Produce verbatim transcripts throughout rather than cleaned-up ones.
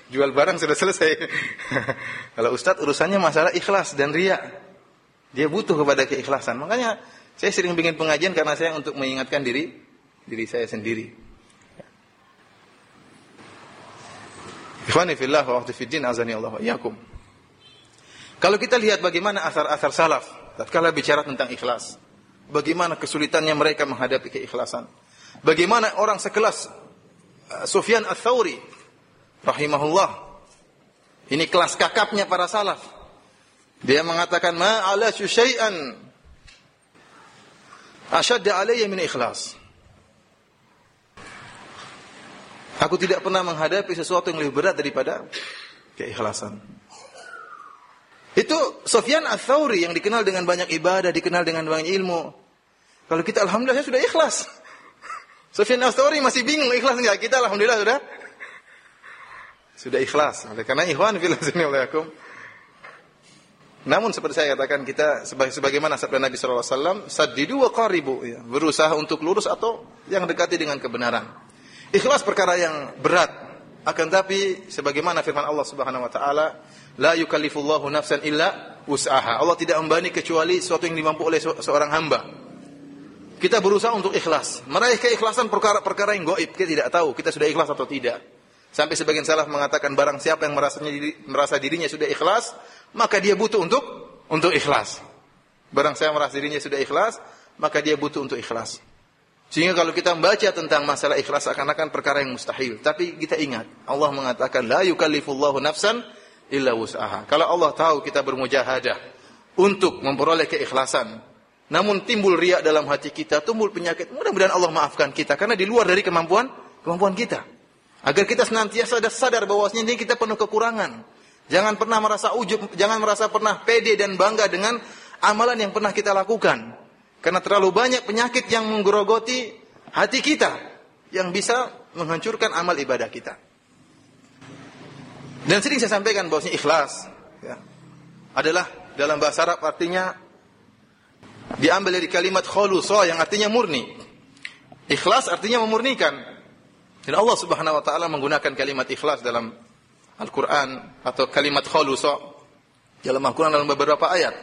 Jual barang sudah selesai. Kalau ustadz urusannya masalah ikhlas dan riya. Dia butuh kepada keikhlasan. Makanya saya sering bikin pengajian karena saya untuk mengingatkan diri diri saya sendiri. Ikhwani fillah wa akhwati fiddin azani Allah wa iyyakum. Kalau kita lihat bagaimana asar-asar salaf tatkala bicara tentang ikhlas, bagaimana kesulitannya mereka menghadapi keikhlasan. Bagaimana orang sekelas Sufyan Ats-Tsauri rahimahullah. Ini kelas kakapnya para salaf. Dia mengatakan ma ala syai'an ashadda alayya min ikhlas. Aku tidak pernah menghadapi sesuatu yang lebih berat daripada keikhlasan. Itu Sufyan Ats-Tsauri yang dikenal dengan banyak ibadah, dikenal dengan banyak ilmu. Kalau kita alhamdulillah sudah ikhlas. Sufyan Ats-Tsauri masih bingung ikhlas enggak? Kita alhamdulillah sudah sudah ikhlas. Oleh karena ikhwan fillah subhanallakum. Namun seperti saya katakan, kita sebagaimana sabda Nabi sallallahu alaihi wasallam, saddidu wa qaribu, ya, berusaha untuk lurus atau yang dekati dengan kebenaran. Ikhlas perkara yang berat, akan tapi sebagaimana firman Allah Subhanahu wa taala, la yukallifullahu nafsan illa wus'aha. Allah tidak membebani kecuali sesuatu yang dimampu oleh seorang hamba. Kita berusaha untuk ikhlas, meraih keikhlasan perkara-perkara yang gaib, kita tidak tahu kita sudah ikhlas atau tidak. Sampai sebagian salaf mengatakan barang siapa yang merasanya diri, merasa dirinya sudah ikhlas, maka dia butuh untuk untuk ikhlas. Barang siapa merasa dirinya sudah ikhlas, maka dia butuh untuk ikhlas. Sehingga kalau kita membaca tentang masalah ikhlas akan-akan perkara yang mustahil. Tapi kita ingat, Allah mengatakan la yukallifullahu nafsan illa wus'aha. Kalau Allah tahu kita bermujahadah untuk memperoleh keikhlasan, namun timbul riya dalam hati kita, timbul penyakit, mudah-mudahan Allah maafkan kita karena di luar dari kemampuan kemampuan kita. Agar kita senantiasa sadar bahwasanya ini kita penuh kekurangan. Jangan pernah merasa ujub, jangan merasa pernah pede dan bangga dengan amalan yang pernah kita lakukan. Karena terlalu banyak penyakit yang menggerogoti hati kita yang bisa menghancurkan amal ibadah kita. Dan sering saya sampaikan bahwasanya ikhlas, ya, adalah dalam bahasa Arab artinya diambil dari kalimat khulusa yang artinya murni. Ikhlas artinya memurnikan. Dan Allah Subhanahu wa taala menggunakan kalimat ikhlas dalam Al-Qur'an atau kalimat khulusa dalam Al-Qur'an dalam beberapa ayat.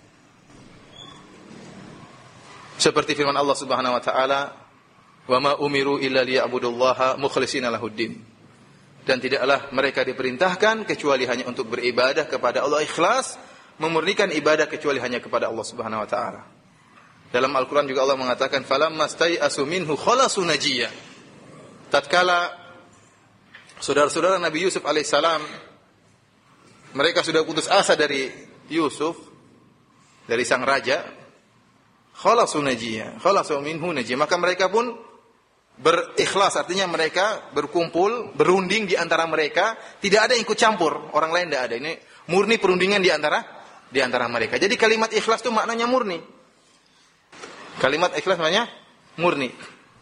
Seperti firman Allah Subhanahu wa taala, "Wa ma umiru illa liya'budullaha mukhlishina lahuddin." Dan tidaklah mereka diperintahkan kecuali hanya untuk beribadah kepada Allah, ikhlas, memurnikan ibadah kecuali hanya kepada Allah Subhanahu wa taala. Dalam Al-Qur'an juga Allah mengatakan, "Falamma stai'asu minhu khalasu najiyya." Tatkala saudara-saudara Nabi Yusuf alaihissalam mereka sudah putus asa dari Yusuf, dari sang raja, khalasu najiyya, khalasu minhu najiyya, maka mereka pun berikhlas, artinya mereka berkumpul, berunding di antara mereka, tidak ada yang ikut campur, orang lain tidak ada. Ini murni perundingan di antara di antara mereka. Jadi kalimat ikhlas itu maknanya murni. Kalimat ikhlas maknanya murni.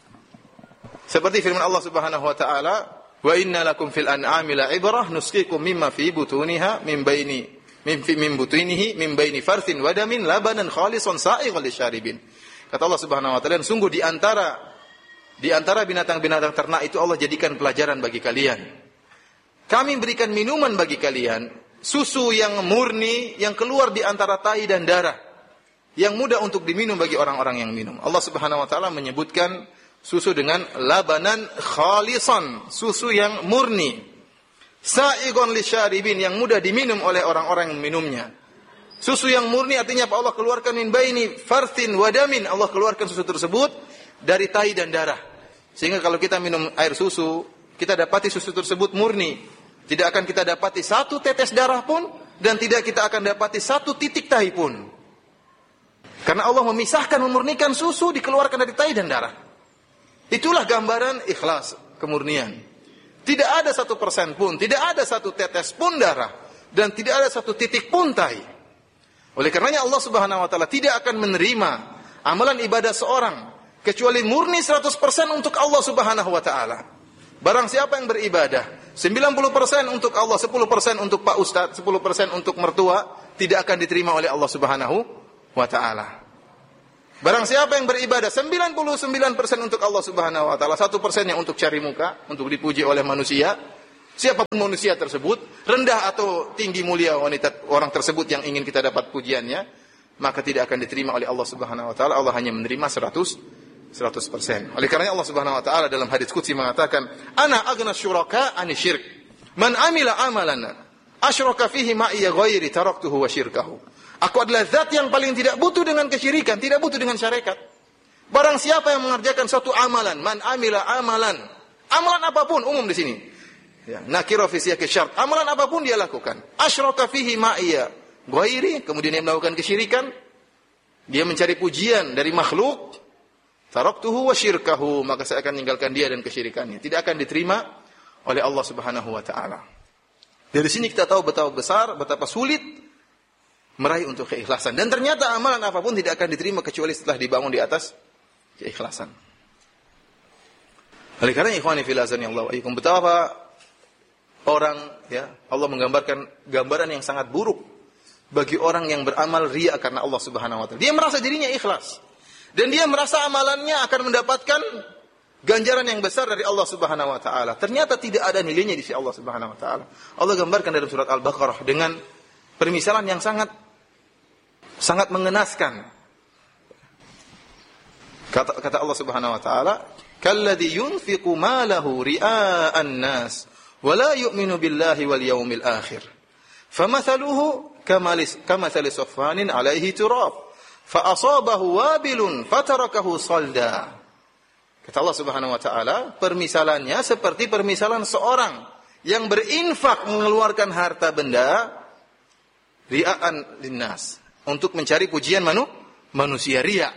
Seperti firman Allah Subhanahu wa taala, "Wa inna lakum fil an'ami la'ibrah nusqikum mimma fi butuniha min baini min fi min butunihi min baini farthin wa damin labanan khalisan sa'ighal lisyaribin." Kata Allah Subhanahu wa taala, sungguh di antara di antara binatang-binatang ternak itu Allah jadikan pelajaran bagi kalian. Kami berikan minuman bagi kalian, susu yang murni yang keluar di antara tai dan darah, yang mudah untuk diminum bagi orang-orang yang minum. Allah Subhanahu wa taala menyebutkan susu dengan labanan khalisan, susu yang murni. Sa'igon lisyaribin, yang mudah diminum oleh orang-orang yang minumnya. Susu yang murni artinya apa? Allah keluarkan min baini farthin wadamin. Allah keluarkan susu tersebut dari tai dan darah. Sehingga kalau kita minum air susu, kita dapati susu tersebut murni. Tidak akan kita dapati satu tetes darah pun, dan tidak kita akan dapati satu titik tahi pun. Karena Allah memisahkan, memurnikan susu dikeluarkan dari tai dan darah. Itulah gambaran ikhlas, kemurnian. Tidak ada satu persen pun, tidak ada satu tetes pun darah, dan tidak ada satu titik pun tai. Oleh karenanya Allah Subhanahu wa taala tidak akan menerima amalan ibadah seorang kecuali murni seratus persen untuk Allah Subhanahu wa taala. Barang siapa yang beribadah sembilan puluh persen untuk Allah, sepuluh persen untuk Pak Ustadz, sepuluh persen untuk mertua, tidak akan diterima oleh Allah Subhanahu wa taala. Barang siapa yang beribadah sembilan puluh sembilan persen untuk Allah Subhanahu wa taala, satu persen yang untuk cari muka, untuk dipuji oleh manusia, Siapapun manusia tersebut, rendah atau tinggi mulia wanita orang tersebut yang ingin kita dapat pujiannya, maka tidak akan diterima oleh Allah Subhanahu wa taala. Allah hanya menerima seratus persen. Oleh karena Allah Subhanahu wa taala dalam hadis qudsi mengatakan, "Ana aghna syuraka 'ani syirk. Man 'amila 'amalan asyraka fihi ma'iya ghairi taraktuhu wa syirkahu." Aku adalah zat yang paling tidak butuh dengan kesyirikan, tidak butuh dengan syarikat. Barang siapa yang mengerjakan suatu amalan, man 'amila 'amalan, amalan apapun umum di sini. Ya, nakira fi siyaqi syart. Amalan apapun dia lakukan. Asyraka fihi ma'iya ghairi, kemudian dia melakukan kesyirikan, dia mencari pujian dari makhluk, taraktuhu wa syirkahu, maka saya akan meninggalkan dia dan kesyirikannya. Tidak akan diterima oleh Allah Subhanahu wa taala. Dari sini kita tahu betapa besar, betapa sulit meraih untuk keikhlasan. Dan ternyata amalan apapun tidak akan diterima kecuali setelah dibangun di atas keikhlasan. Oleh karena ikhwani fillah azanillahu wa iyyakum, betapa orang, ya, Allah menggambarkan gambaran yang sangat buruk bagi orang yang beramal riya karena Allah Subhanahu wa taala. Dia merasa dirinya ikhlas dan dia merasa amalannya akan mendapatkan ganjaran yang besar dari Allah Subhanahu wa taala. Ternyata tidak ada nilainya di sisi Allah Subhanahu wa taala. Allah gambarkan dalam surat Al-Baqarah dengan permisalan yang sangat sangat mengenaskan. Kata, kata Allah Subhanahu wa taala, "Kalladzi yunfiqu malahu ria'an nas wa la yu'minu billahi wal yawmil akhir. Famathaluhu kamathali safwanin 'alaihi turab, fa asabahu wabilun fatarakahu salda." Kata Allah Subhanahu wa taala, permisalannya seperti permisalan seorang yang berinfak mengeluarkan harta benda ria'an linnas, untuk mencari pujian manu, manusia, riya.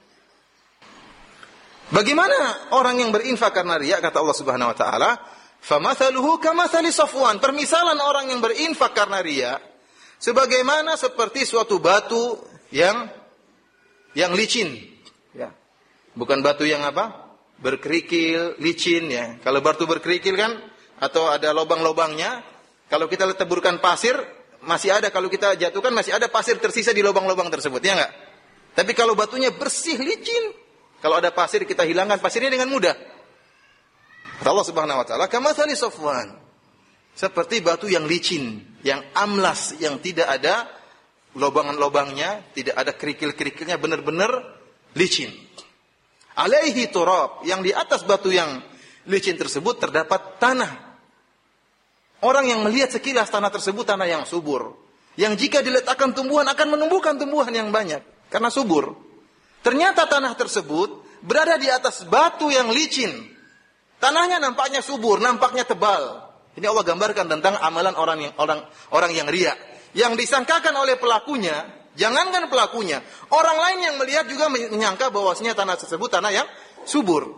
Bagaimana orang yang berinfak karena riya? Kata Allah Subhanahu wa taala, famathaluhu kamathali safwan. Permisalan orang yang berinfak karena riya sebagaimana seperti suatu batu yang yang licin, ya. Bukan batu yang apa? Berkerikil, licin, ya. Kalau batu berkerikil kan atau ada lubang-lubangnya, kalau kita taburkan pasir masih ada, kalau kita jatuhkan masih ada pasir tersisa di lubang-lubang tersebut, ya enggak? Tapi kalau batunya bersih, licin, kalau ada pasir kita hilangkan pasirnya dengan mudah. Allah Subhanahu wa taala, kamathali safwan, seperti batu yang licin, yang amlas, yang tidak ada lubang-lubangnya, tidak ada kerikil-kerikilnya, benar-benar licin. Alaihi turab, yang di atas batu yang licin tersebut terdapat tanah. Orang yang melihat sekilas tanah tersebut tanah yang subur, yang jika diletakkan tumbuhan akan menumbuhkan tumbuhan yang banyak karena subur. Ternyata tanah tersebut berada di atas batu yang licin. Tanahnya nampaknya subur, nampaknya tebal. Ini Allah gambarkan tentang amalan orang yang orang orang yang riya, yang disangkakan oleh pelakunya. Jangankan pelakunya, orang lain yang melihat juga menyangka bahwasanya tanah tersebut tanah yang subur.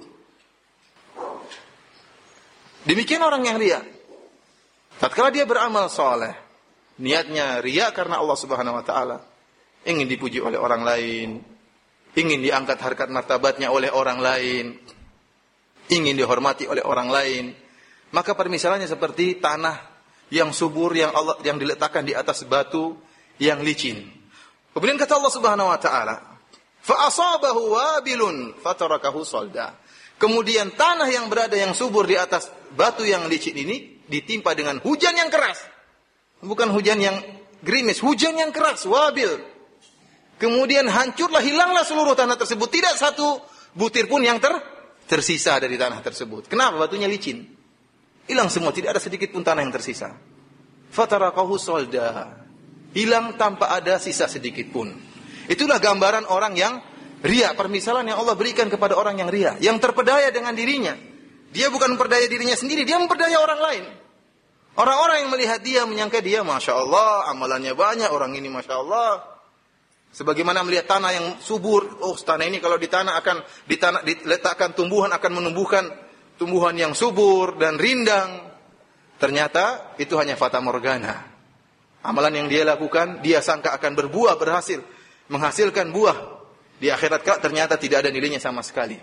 Demikian orang yang riya. Tatkala dia beramal saleh, niatnya riya karena Allah Subhanahu wa taala, ingin dipuji oleh orang lain, ingin diangkat harkat martabatnya oleh orang lain, ingin dihormati oleh orang lain, maka permisalannya seperti tanah yang subur yang Allah yang diletakkan di atas batu yang licin. Kemudian kata Allah Subhanahu wa taala, fa asabahu wabilun fatarakahu salda. Kemudian tanah yang berada yang subur di atas batu yang licin ini ditimpa dengan hujan yang keras. Bukan hujan yang gerimis, hujan yang keras, wabil. Kemudian hancurlah, hilanglah seluruh tanah tersebut. Tidak satu butir pun yang ter, tersisa dari tanah tersebut. Kenapa? Batunya licin. Hilang semua, tidak ada sedikit pun tanah yang tersisa. Fatarakahu salda. Hilang tanpa ada sisa sedikit pun. Itulah gambaran orang yang riya, permisalan yang Allah berikan kepada orang yang riya, yang terpedaya dengan dirinya. Dia bukan memperdaya dirinya sendiri, dia memperdaya orang lain. Orang-orang yang melihat dia menyangka dia, Masya Allah, amalannya banyak, orang ini Masya Allah. Sebagaimana melihat tanah yang subur, oh tanah ini kalau di tanah akan di tanah diletakkan tumbuhan akan menumbuhkan tumbuhan yang subur dan rindang. Ternyata itu hanya fata morgana. Amalan yang dia lakukan, dia sangka akan berbuah, berhasil menghasilkan buah. Di akhirat kelak ternyata tidak ada nilainya sama sekali.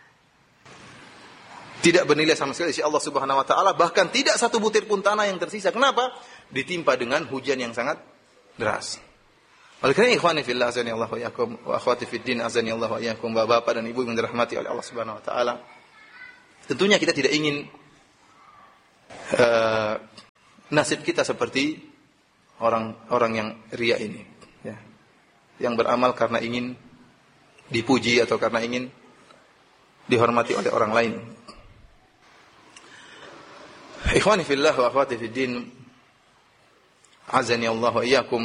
Tidak bernilai sama sekali di sisi Allah Subhanahu wa taala, bahkan tidak satu butir pun tanah yang tersisa. Kenapa? Ditimpa dengan hujan yang sangat deras. Oleh karena ikhwani fillah azani Allah wa iyyakum wa akhwati fid din azani Allah wa iyyakum, bapak dan ibu yang dirahmati oleh Allah Subhanahu wa taala. Tentunya kita tidak ingin uh, nasib kita seperti orang-orang yang riya ini, ya. Yang beramal karena ingin dipuji atau karena ingin dihormati oleh orang lain. Ikhwani fillah wa akhwati fid din, azani Allah wa iyyakum.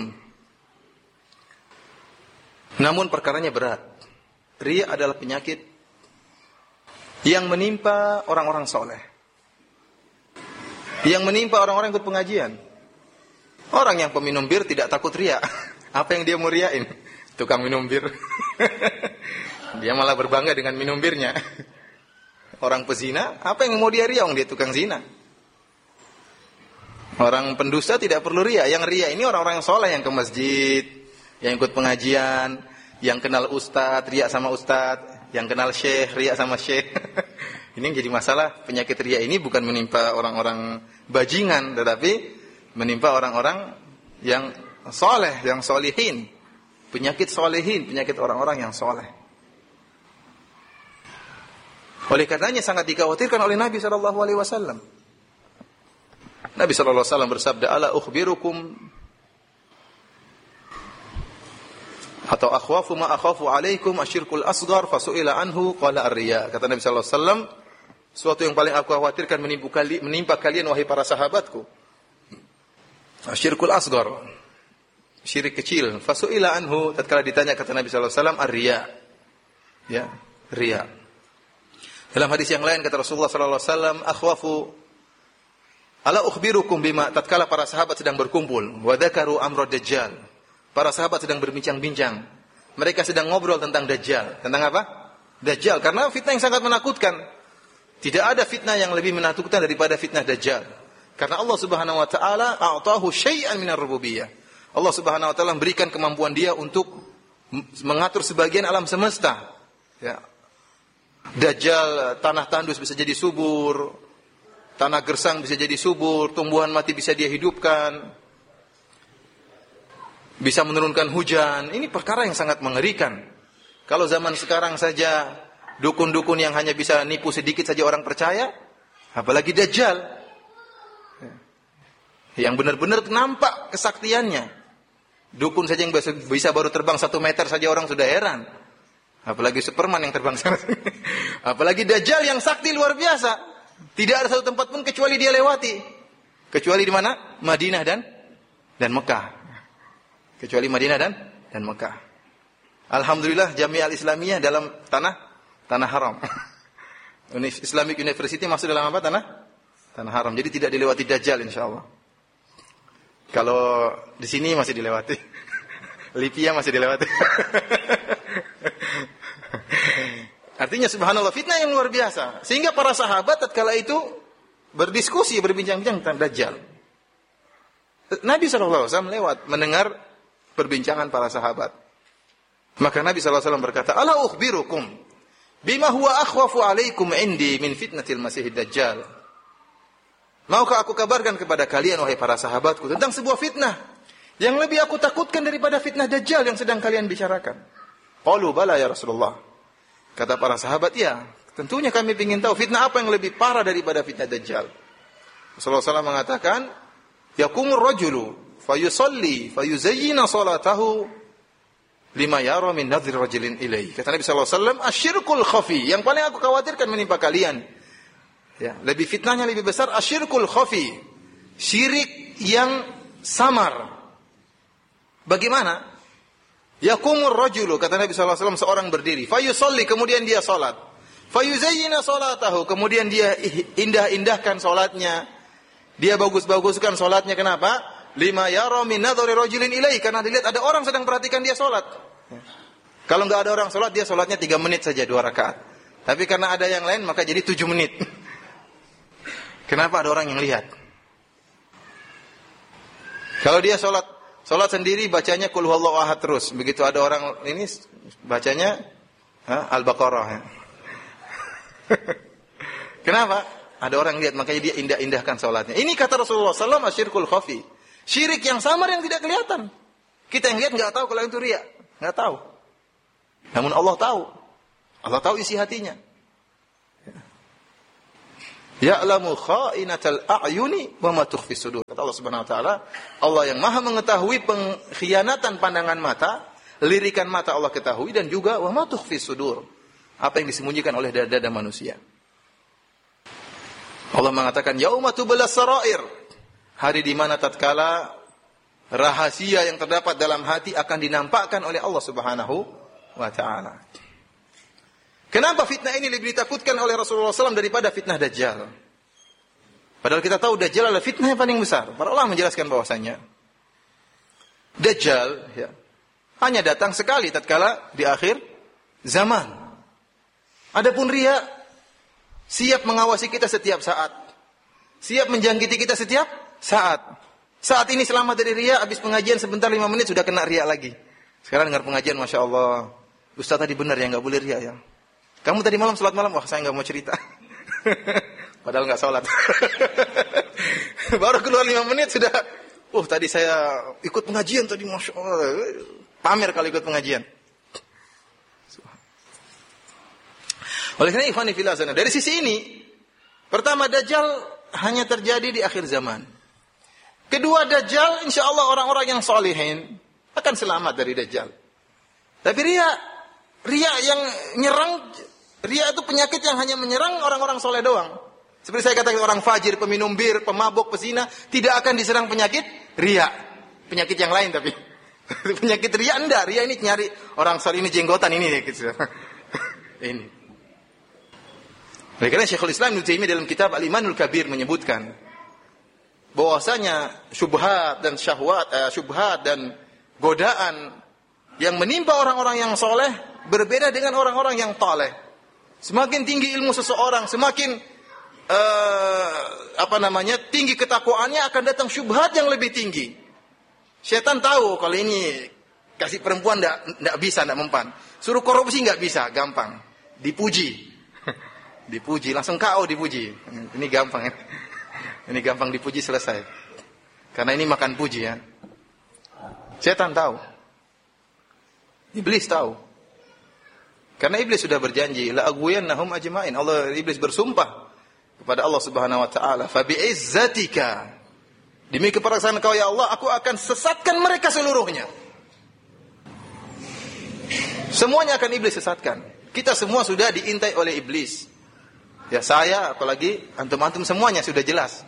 Namun perkaranya berat. Riya adalah penyakit yang menimpa orang-orang soleh, yang menimpa orang-orang yang ikut pengajian. Orang yang peminum bir tidak takut riya. Apa yang dia mau riyain? Tukang minum bir. Dia malah berbangga dengan minum birnya. Orang pezina, apa yang mau dia riya? Dia tukang zina. Orang pendusta tidak perlu riya. Yang riya ini orang-orang yang soleh, yang ke masjid, yang ikut pengajian, yang kenal ustadz, riya sama ustadz, yang kenal syekh, riya sama syekh. Ini yang jadi masalah. Penyakit riya ini bukan menimpa orang-orang bajingan, tetapi menimpa orang-orang yang soleh, yang solihin. Penyakit solihin, penyakit orang-orang yang soleh. Oleh karenanya sangat dikhawatirkan oleh Nabi shallallahu alaihi wasallam. Nabi shallallahu alaihi wasallam bersabda, "Ala ukhbirukum atau akhwafu ma akhafu alaikum asyirkul asghar fasu'ila anhu qala ar-riya." Kata Nabi sallallahu alaihi wasallam, suatu yang paling aku khawatirkan menimpa, kali, menimpa kalian wahai para sahabatku, asyirkul asghar, syirik kecil. Fasu'ila anhu, tatkala ditanya kata Nabi sallallahu alaihi wasallam, ar-riya. Ya, riya. Dalam hadis yang lain kata Rasulullah sallallahu alaihi wasallam, akhwafu ala ukhbirukum bima, tatkala para sahabat sedang berkumpul, wa dzakaru amra dajjal. Para sahabat sedang berbincang-bincang. Mereka sedang ngobrol tentang Dajjal. Tentang apa? Dajjal. Karena fitnah yang sangat menakutkan. Tidak ada fitnah yang lebih menakutkan daripada fitnah Dajjal. Karena Allah Subhanahu wa taala a'tahu syai'an minar rububiyyah. Allah Subhanahu wa taala memberikan kemampuan dia untuk mengatur sebagian alam semesta. Ya. Dajjal, tanah tandus bisa jadi subur, tanah gersang bisa jadi subur, tumbuhan mati bisa dia hidupkan, bisa menurunkan hujan. Ini perkara yang sangat mengerikan. Kalau zaman sekarang saja dukun-dukun yang hanya bisa nipu sedikit saja orang percaya, apalagi Dajjal yang benar-benar nampak kesaktiannya. Dukun saja yang bisa, bisa baru terbang satu meter saja orang sudah heran, apalagi Superman yang terbang sana. Apalagi Dajjal yang sakti luar biasa. Tidak ada satu tempat pun kecuali dia lewati, kecuali di mana? Madinah dan dan Mekah. Kecuali Madinah dan dan Mekah. Alhamdulillah Jami'ah Al-Islamiyah dalam tanah tanah haram. Islamic University masuk dalam apa? Tanah tanah haram. Jadi tidak dilewati Dajjal insyaallah. Kalau di sini masih dilewati. Libya masih dilewati. Artinya subhanallah, fitnah yang luar biasa. Sehingga para sahabat tatkala itu berdiskusi, berbincang-bincang tentang Dajjal. Nabi shallallahu alaihi wasallam lewat mendengar perbincangan para sahabat. Maka Nabi shallallahu alaihi wasallam berkata, "Ala ukhbirukum bima huwa akhwafu alaikum indi min fitnatil masihid dajjal." Maukah aku kabarkan kepada kalian wahai para sahabatku tentang sebuah fitnah yang lebih aku takutkan daripada fitnah Dajjal yang sedang kalian bicarakan? Qalu bala ya Rasulullah. Kata para sahabat, ya, tentunya kami ingin tahu fitnah apa yang lebih parah daripada fitnah Dajjal. Rasulullah shallallahu alaihi wasallam mengatakan, "Yakumur rajulu fayusalli fayuzayyina salatahu lima yara min nadhri rajulin ilaihi." Kata Nabi sallallahu alaihi wasallam, asyirkul khafi, yang paling aku khawatirkan menimpa kalian. Ya, lebih fitnahnya lebih besar asyirkul khafi, syirik yang samar. Bagaimana? Yakumur rajulu, kata Nabi sallallahu alaihi wasallam, seorang berdiri, fayusalli, kemudian dia salat, fayuzayyina salatahu, kemudian dia indah-indahkan salatnya, dia bagus-baguskan salatnya. Kenapa? Lima yara min nadhri rajulin ilaihi, karena dilihat ada orang sedang perhatikan dia salat. Kalau enggak ada orang salat, dia salatnya tiga menit saja, dua rakaat. Tapi karena ada yang lain, maka jadi tujuh menit. Kenapa? Ada orang yang lihat. Kalau dia salat salat sendiri, bacanya qul huwallahu ahad terus. Begitu ada orang ini bacanya ha, Al-Baqarah. Ya. Kenapa? Ada orang lihat, makanya dia indah-indahkan salatnya. Ini kata Rasulullah sallallahu alaihi wasallam, asyirkul khafi. Syirik yang samar yang tidak kelihatan. Kita yang lihat enggak tahu kalau itu riya, enggak tahu. Namun Allah tahu. Allah tahu isi hatinya. Ya'lamu kha'inatal a'yuni wa ma tukhfi sudur. Kata Allah Subhanahu wa taala, Allah yang Maha mengetahui pengkhianatan pandangan mata, lirikan mata Allah ketahui, dan juga wa ma tukhfi sudur, apa yang disembunyikan oleh dada-dada manusia. Allah mengatakan yauma tublas sarair, hari di mana tatkala rahasia yang terdapat dalam hati akan dinampakkan oleh Allah Subhanahu wa taala. Kenapa fitnah ini lebih ditakutkan oleh Rasulullah shallallahu alaihi wasallam daripada fitnah Dajjal? Padahal kita tahu Dajjal adalah fitnah yang paling besar. Para ulama menjelaskan bahwasanya Dajjal ya, hanya datang sekali tatkala di akhir zaman. Adapun riya siap mengawasi kita setiap saat. Siap menjangkiti kita setiap saat. Saat ini selamat dari riya, habis pengajian sebentar lima menit sudah kena riya lagi. Sekarang dengar pengajian, Masya Allah. Ustaz tadi benar ya, nggak boleh riya ya. Kamu tadi malam salat malam, wah saya nggak mau cerita. Padahal nggak salat. Baru keluar lima menit sudah, oh tadi saya ikut pengajian tadi, Masya Allah. Pamer kalau ikut pengajian. Oleh karena ikhwani fillah, dari sisi ini, pertama Dajjal hanya terjadi di akhir zaman. Kedua, Dajjal insya Allah orang-orang yang solihin akan selamat dari Dajjal. Tapi riya, riya yang nyerang, riya itu penyakit yang hanya menyerang orang-orang soleh doang. Seperti saya katakan, orang fajir, peminum bir, pemabuk, pezina, tidak akan diserang penyakit riya. Penyakit yang lain tapi. Penyakit riya enggak, riya ini nyari orang soleh ini jenggotan ini gitu. Ini. Oleh karena Syekhul Islam Ibnu Taimiyah dalam kitab Al-Imanul Kabir menyebutkan bahwasanya syubhat dan syahwat, eh, syubhat dan godaan yang menimpa orang-orang yang soleh berbeda dengan orang-orang yang thaleh. Semakin tinggi ilmu seseorang, semakin eh, apa namanya tinggi ketakwaannya, akan datang syubhat yang lebih tinggi. Syaitan tahu kalau ini kasih perempuan enggak enggak bisa, enggak mempan. Suruh korupsi enggak bisa, gampang. Dipuji. Dipuji, langsung K O dipuji. Ini gampang ya. Ini gampang dipuji, selesai. Karena ini makan puji ya. Setan tahu. Iblis tahu. Karena iblis sudah berjanji, la aghwiyannahum ajma'in. Allah, iblis bersumpah kepada Allah Subhanahu wa taala, fa bi'izzatika, demi keperkasaan Kau ya Allah, aku akan sesatkan mereka seluruhnya. Semuanya akan iblis sesatkan. Kita semua sudah diintai oleh iblis. Ya saya, apalagi antum-antum semuanya sudah jelas.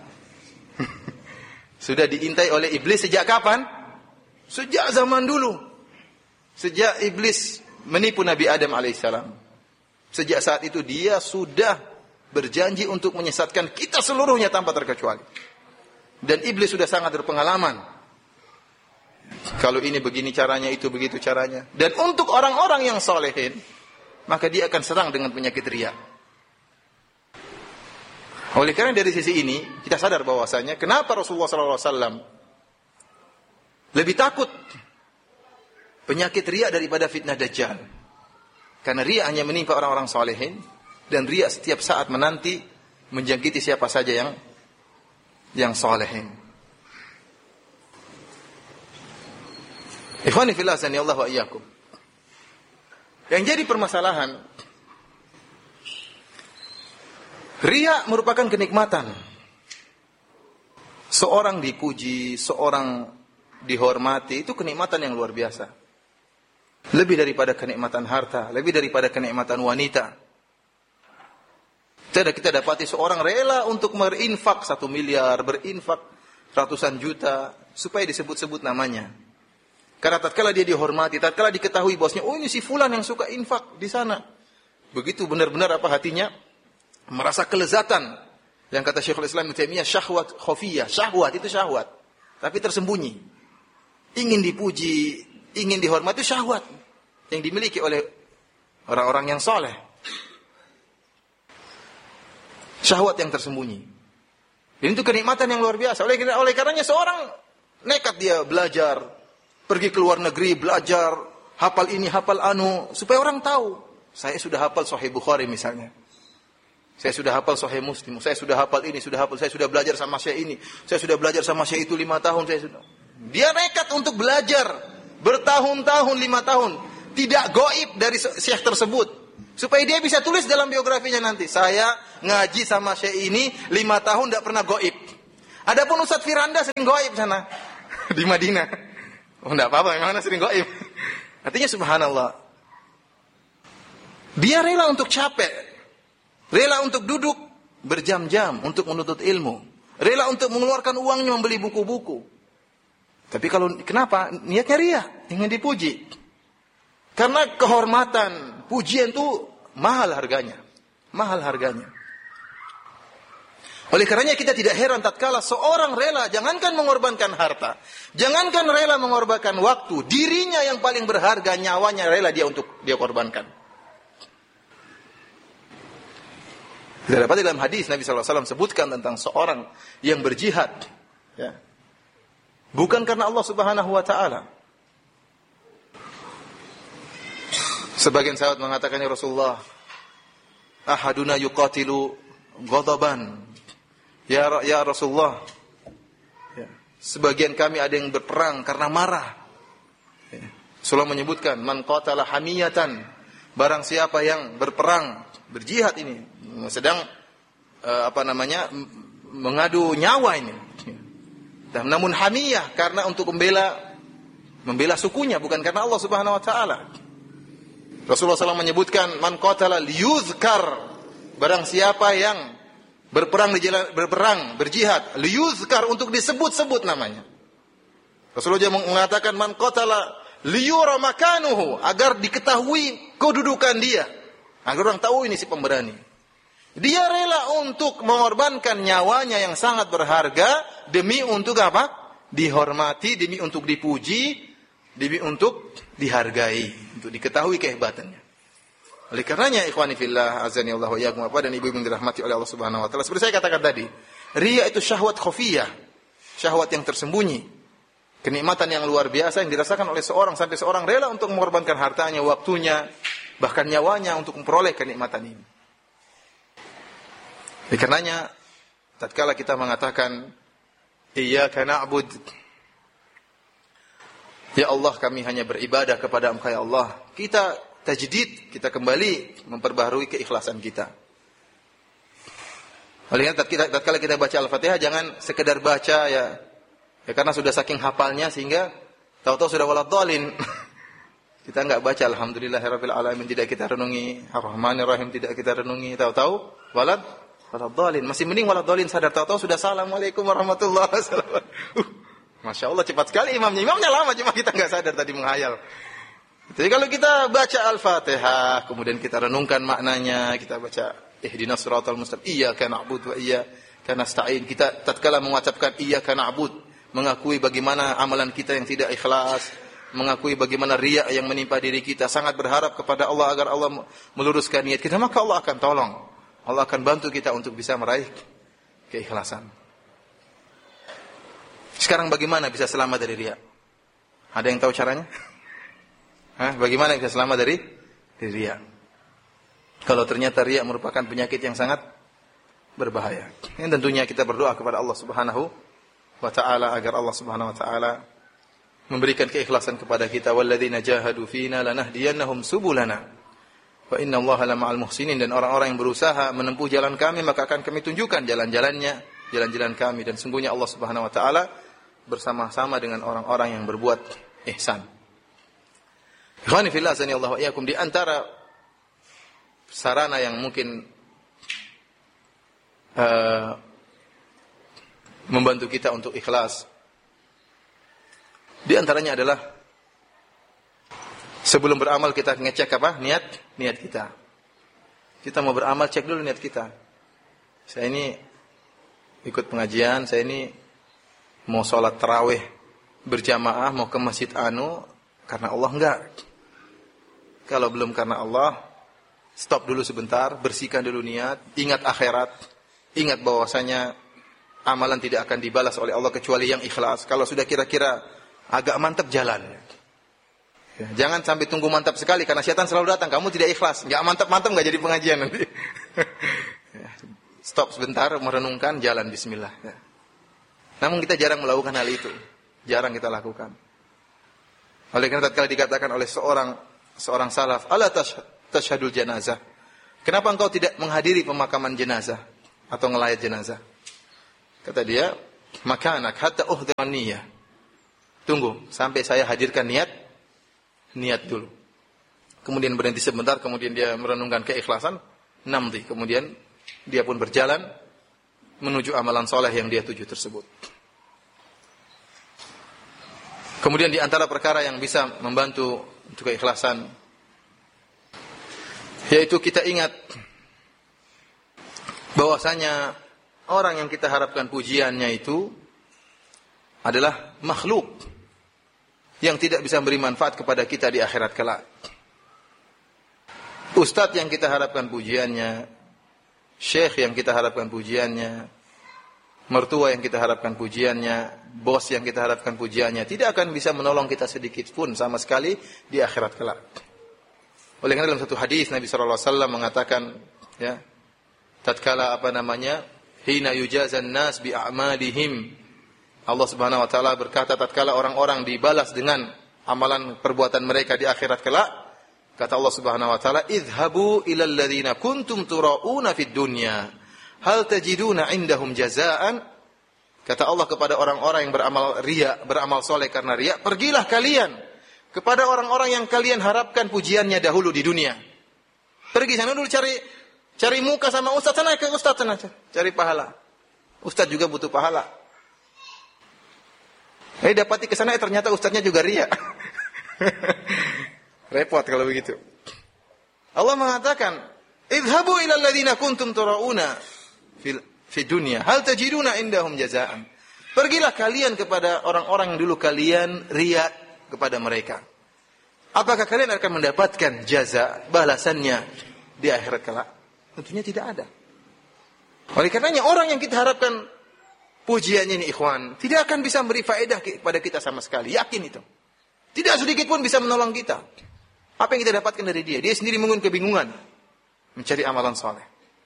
Sudah diintai oleh iblis sejak kapan? Sejak zaman dulu. Sejak iblis menipu Nabi Adam alaihissalam. Sejak saat itu dia sudah berjanji untuk menyesatkan kita seluruhnya tanpa terkecuali. Dan iblis sudah sangat berpengalaman. Kalau ini begini caranya, itu begitu caranya. Dan untuk orang-orang yang solehin, maka dia akan serang dengan penyakit riya. Oleh karena dari sisi ini, kita sadar bahwasanya kenapa Rasulullah shallallahu alaihi wasallam lebih takut penyakit riya daripada fitnah Dajjal. Karena riya hanya menimpa orang-orang solehin, dan riya setiap saat menanti menjangkiti siapa saja yang yang solehin. Ikhwani fillah sanallahu wa iyyakum. Yang jadi permasalahan, riya merupakan kenikmatan. Seorang dipuji, seorang dihormati, itu kenikmatan yang luar biasa. Lebih daripada kenikmatan harta, lebih daripada kenikmatan wanita. Tidak kita dapati seorang rela untuk berinfak satu miliar, berinfak ratusan juta, supaya disebut-sebut namanya. Karena tatkala dia dihormati, tatkala diketahui bosnya, oh ini si fulan yang suka infak di sana. Begitu benar-benar apa hatinya merasa kelezatan. Yang kata Syekhul Islam Ibnu Taimiyah, syahwat khafiyah, syahwat itu syahwat, tapi tersembunyi. Ingin dipuji, ingin dihormati, itu syahwat yang dimiliki oleh orang-orang yang soleh. Syahwat yang tersembunyi. Dan itu kenikmatan yang luar biasa. Oleh oleh karenanya seorang nekat dia belajar, pergi ke luar negeri belajar, hafal ini, hafal anu, supaya orang tahu saya sudah hafal Sahih Bukhari misalnya. Saya sudah hafal Sahih Muslim, saya sudah hafal ini, sudah hafal, saya sudah belajar sama syekh ini, saya sudah belajar sama syekh itu lima tahun, saya sudah. Dia nekat untuk belajar bertahun-tahun, lima tahun, tidak gaib dari syekh tersebut. Supaya dia bisa tulis dalam biografinya nanti, saya ngaji sama Syekh ini lima tahun tidak pernah goib. Adapun Ustadz Firanda sering goib sana di Madinah. Oh, tidak apa-apa, memang sering goib. Artinya subhanallah. Dia rela untuk capek, rela untuk duduk berjam-jam untuk menuntut ilmu, rela untuk mengeluarkan uangnya membeli buku-buku. Tapi kalau kenapa? Niatnya riya, ingin dipuji. Karena kehormatan, pujian itu mahal harganya. Mahal harganya. Oleh karenanya kita tidak heran tatkala seorang rela, jangankan mengorbankan harta, jangankan rela mengorbankan waktu, dirinya yang paling berharga, nyawanya rela dia untuk dia korbankan. Kita dapat dalam hadis Nabi sallallahu alaihi wasallam sebutkan tentang seorang yang berjihad, ya. Bukan karena Allah Subhanahu wa taala. Sebagian sahabat mengatakan, ya Rasulullah, ahaduna yuqatilu ghadaban. Ya ya Rasulullah, ya, sebagian kami ada yang berperang karena marah. Ya. Rasulullah menyebutkan, man qatala hamiyatan, barang siapa yang berperang, berjihad ini, sedang uh, apa namanya mengadu nyawa ini. Ya. Namun hamiyah karena untuk membela membela sukunya, bukan karena Allah Subhanahu wa taala. Rasulullah shallallahu alaihi wasallam menyebutkan, man qatala liyuzkar, barang siapa yang berperang di jalan, berperang, berjihad, liyuzkar, untuk disebut-sebut namanya. Rasulullah juga mengatakan, man qatala liyura makanuhu, agar diketahui kedudukan dia, agar orang tahu ini si pemberani. Dia rela untuk mengorbankan nyawanya yang sangat berharga demi untuk apa? Dihormati, demi untuk dipuji, demi untuk dihargai, untuk diketahui kehebatannya. Oleh karenanya ikhwani fillah azani Allah wa iyyakum, Bapak dan Ibu yang dirahmati oleh Allah Subhanahu wa taala, seperti saya katakan tadi, riya itu syahwat khafiyah, syahwat yang tersembunyi, kenikmatan yang luar biasa yang dirasakan oleh seorang sampai seorang rela untuk mengorbankan hartanya, waktunya, bahkan nyawanya untuk memperoleh kenikmatan ini. Oleh karenanya tatkala kita mengatakan iyyaka na'bud, ya Allah kami hanya beribadah kepada Engkau ya Allah, kita tajdid, kita kembali memperbaharui keikhlasan kita. Oleh karena tatkala kita baca Al-Fatihah jangan sekedar baca ya, ya karena sudah saking hafalnya sehingga tahu-tahu sudah waladhdallin. Kita enggak baca alhamdulillahirabbil alamin, tidak kita renungi, Ar-Rahmanir Rahim tidak kita renungi, tahu-tahu walad waladhdallin. Masih mending waladhdallin sadar, tahu-tahu sudah assalamualaikum warahmatullahi wabarakatuh. Uh, Masya Allah cepat sekali imamnya. Imamnya lama cuma kita enggak sadar tadi menghayal. Jadi kalau kita baca Al-Fatihah, kemudian kita renungkan maknanya, kita baca ihdinas siratal mustaqim, iyyaka na'budu wa iyyaka nasta'in. Kita tatkala mengucapkan iyyaka na'bud, mengakui bagaimana amalan kita yang tidak ikhlas, mengakui bagaimana riya yang menimpa diri kita, sangat berharap kepada Allah agar Allah meluruskan niat kita, maka Allah akan tolong. Allah akan bantu kita untuk bisa meraih keikhlasan. Sekarang bagaimana bisa selamat dari riya? Ada yang tahu caranya? Hah? Bagaimana bisa selamat dari, dari riya? Kalau ternyata riya merupakan penyakit yang sangat berbahaya. Yang tentunya kita berdoa kepada Allah Subhanahu wa taala agar Allah Subhanahu wa taala memberikan keikhlasan kepada kita. Walladzina jahadu fina lanahdiyannahum subulana wa innallaha lama'al muhsinin, dan orang-orang yang berusaha menempuh jalan kami maka akan kami tunjukkan jalan-jalannya, jalan-jalan kami, dan sungguhnya Allah Subhanahu wa taala bersama-sama dengan orang-orang yang berbuat ihsan. Ikhwani fillah azani Allah wa iyyakum, di antara sarana yang mungkin uh, membantu kita untuk ikhlas, di antaranya adalah sebelum beramal kita ngecek apa? Niat, niat kita. Kita mau beramal, cek dulu niat kita. Saya ini ikut pengajian, saya ini mau sholat tarawih berjamaah, mau ke masjid anu karena Allah, enggak. Kalau belum karena Allah, stop dulu sebentar, bersihkan dulu niat, ingat akhirat, ingat bahwasanya amalan tidak akan dibalas oleh Allah kecuali yang ikhlas. Kalau sudah kira-kira agak mantap, jalan. Ya, jangan sampai tunggu mantap sekali karena syaitan selalu datang, kamu tidak ikhlas, enggak mantap-mantap enggak jadi pengajian nanti. Ya, stop sebentar, merenungkan, jalan, bismillah. Ya. Namun kita jarang melakukan hal itu, jarang kita lakukan. Oleh karena tatkala dikatakan oleh seorang seorang salaf, ala tashhadul janazah, kenapa engkau tidak menghadiri pemakaman jenazah atau ngelayat jenazah? Kata dia, makanak hatta uhdhiran niyyah. Tunggu sampai saya hadirkan niat, niat dulu. Kemudian berhenti sebentar, kemudian dia merenungkan keikhlasan, namdi. Kemudian dia pun berjalan menuju amalan soleh yang dia tuju tersebut. Kemudian di antara perkara yang bisa membantu untuk keikhlasan, yaitu kita ingat bahwasanya orang yang kita harapkan pujiannya itu adalah makhluk yang tidak bisa memberi manfaat kepada kita di akhirat kelak. Ustadz yang kita harapkan pujiannya, syekh yang kita harapkan pujiannya, mertua yang kita harapkan pujiannya, bos yang kita harapkan pujiannya, tidak akan bisa menolong kita sedikit pun sama sekali di akhirat kelak. Oleh karena dalam satu hadis Nabi sallallahu alaihi wasallam mengatakan, ya, tatkala apa namanya, hina yujazan nas bi a'malihim, Allah Subhanahu wa taala berkata tatkala orang-orang dibalas dengan amalan perbuatan mereka di akhirat kelak, kata Allah Subhanahu wa taala, idhabu ilal ladzina kuntum turauna fid dunya hal tajiduna indahum jazaan. Kata Allah kepada orang-orang yang beramal riya, beramal soleh karena riya, pergilah kalian kepada orang-orang yang kalian harapkan pujiannya dahulu di dunia. Pergi sana dulu cari cari muka sama ustaz, sana ke ustaz sana cari pahala. Ustaz juga butuh pahala. Eh dapati ke sana, eh, ternyata ustaznya juga riya. Repot kalau begitu. Allah mengatakan, idhabu ilal ladzina kuntum turauna fil fi dunya hal tajiduna indahum jazaan. Pergilah kalian kepada orang-orang yang dulu kalian riya kepada mereka. Apakah kalian akan mendapatkan jaza, balasannya di akhirat kelak? Tentunya tidak ada. Oleh karenanya orang yang kita harapkan pujiannya ini ikhwan tidak akan bisa memberi faedah kepada kita sama sekali. Yakin itu. Tidak sedikit pun bisa menolong kita. Apa yang kita dapatkan dari dia? Dia sendiri mungkin kebingungan mencari amalan soleh.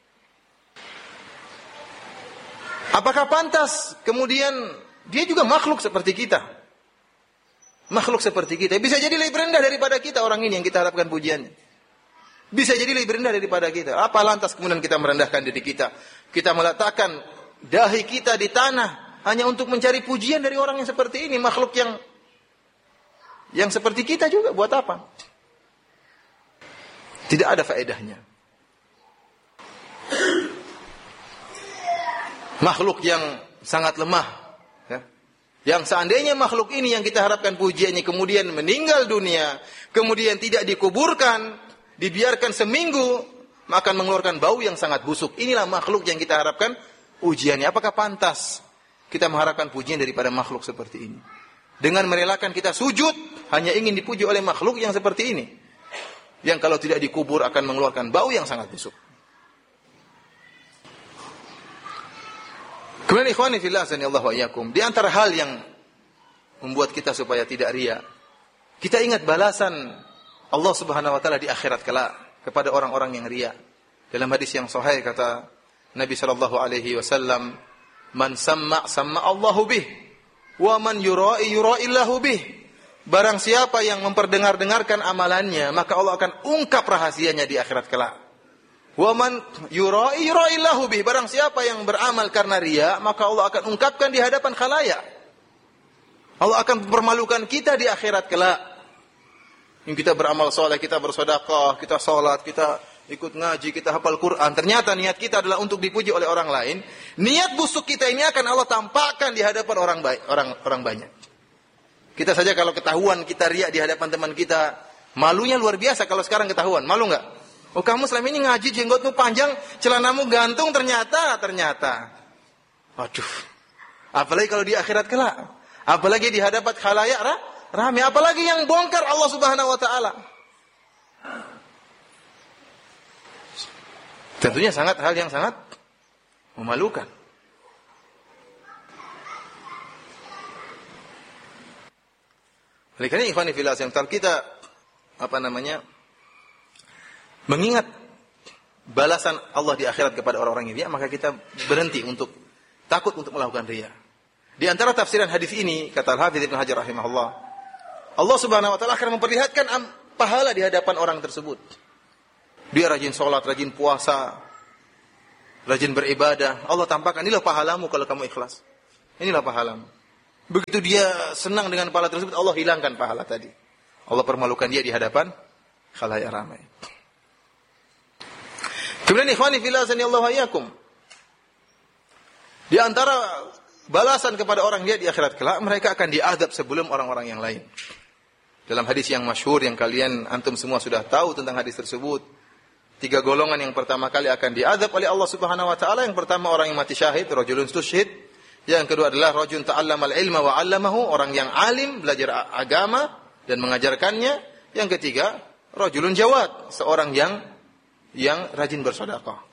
Apakah pantas kemudian dia juga makhluk seperti kita? Makhluk seperti kita. Bisa jadi lebih rendah daripada kita orang ini yang kita harapkan pujiannya. Bisa jadi lebih rendah daripada kita. Apa lantas kemudian kita merendahkan diri kita? Kita meletakkan dahi kita di tanah hanya untuk mencari pujian dari orang yang seperti ini, makhluk yang yang seperti kita juga, buat apa? Tidak ada faedahnya. Makhluk yang sangat lemah, ya. Yang seandainya makhluk ini yang kita harapkan pujiannya kemudian meninggal dunia, kemudian tidak dikuburkan, dibiarkan seminggu, maka akan mengeluarkan bau yang sangat busuk. Inilah makhluk yang kita harapkan pujiannya. Apakah pantas kita mengharapkan pujian daripada makhluk seperti ini? Dengan merelakan kita sujud hanya ingin dipuji oleh makhluk yang seperti ini, yang kalau tidak dikubur akan mengeluarkan bau yang sangat busuk. Kemudian ikhwani fillah sanallahu wa iyyakum, di antara hal yang membuat kita supaya tidak riya, kita ingat balasan Allah Subhanahu wa taala di akhirat kelak kepada orang-orang yang riya. Dalam hadis yang sahih kata Nabi sallallahu alaihi wasallam, "Man samma samma Allahu bih, wa man yura'i yura'illahu bih." Barang siapa yang memperdengar-dengarkan amalannya, maka Allah akan ungkap rahasianya di akhirat kelak. Wa man yura'i yura'illahu bih. Barang siapa yang beramal karena riya, maka Allah akan ungkapkan di hadapan khalayak. Allah akan mempermalukan kita di akhirat kelak. Yang kita beramal soleh, kita bersedekah, kita salat, kita ikut ngaji, kita hafal Quran. Ternyata niat kita adalah untuk dipuji oleh orang lain. Niat busuk kita ini akan Allah tampakkan di hadapan orang baik, orang orang banyak. Kita saja kalau ketahuan kita riak di hadapan teman kita, malunya luar biasa kalau sekarang ketahuan. Malu enggak? Oh, kamu selama ini ngaji jenggotmu panjang, celanamu gantung, ternyata ternyata. Aduh. Apalagi kalau di akhirat kelak. Apalagi di hadapan khalayak ramai, apalagi yang bongkar Allah Subhanahu wa taala. Tentunya sangat hal yang sangat memalukan. Oleh karena ikhwan fillah yang kita apa namanya mengingat balasan Allah di akhirat kepada orang-orang yang riya, maka kita berhenti untuk takut untuk melakukan riya. Di antara tafsiran hadis ini kata Al-Hafidz Ibnu Hajar rahimahullah, Allah Subhanahu wa taala akan memperlihatkan pahala di hadapan orang tersebut. Dia rajin sholat, rajin puasa, rajin beribadah. Allah tampakkan, inilah pahalamu kalau kamu ikhlas. Inilah pahalamu. Begitu dia senang dengan pahala tersebut, Allah hilangkan pahala tadi. Allah permalukan dia di hadapan khalayak ramai. Kemudian ikhwani fillah sanallahu iyyakum. Di antara balasan kepada orang dia di akhirat kelak, mereka akan diazab sebelum orang-orang yang lain. Dalam hadis yang masyhur yang kalian antum semua sudah tahu tentang hadis tersebut, tiga golongan yang pertama kali akan diazab oleh Allah Subhanahu wa taala. Yang pertama orang yang mati syahid, rajulun tusyhid. Yang kedua adalah rajulun ta'allamal ilma wa 'allamahu, orang yang alim, belajar agama dan mengajarkannya. Yang ketiga, rajulun jawad, seorang yang yang rajin bersedekah.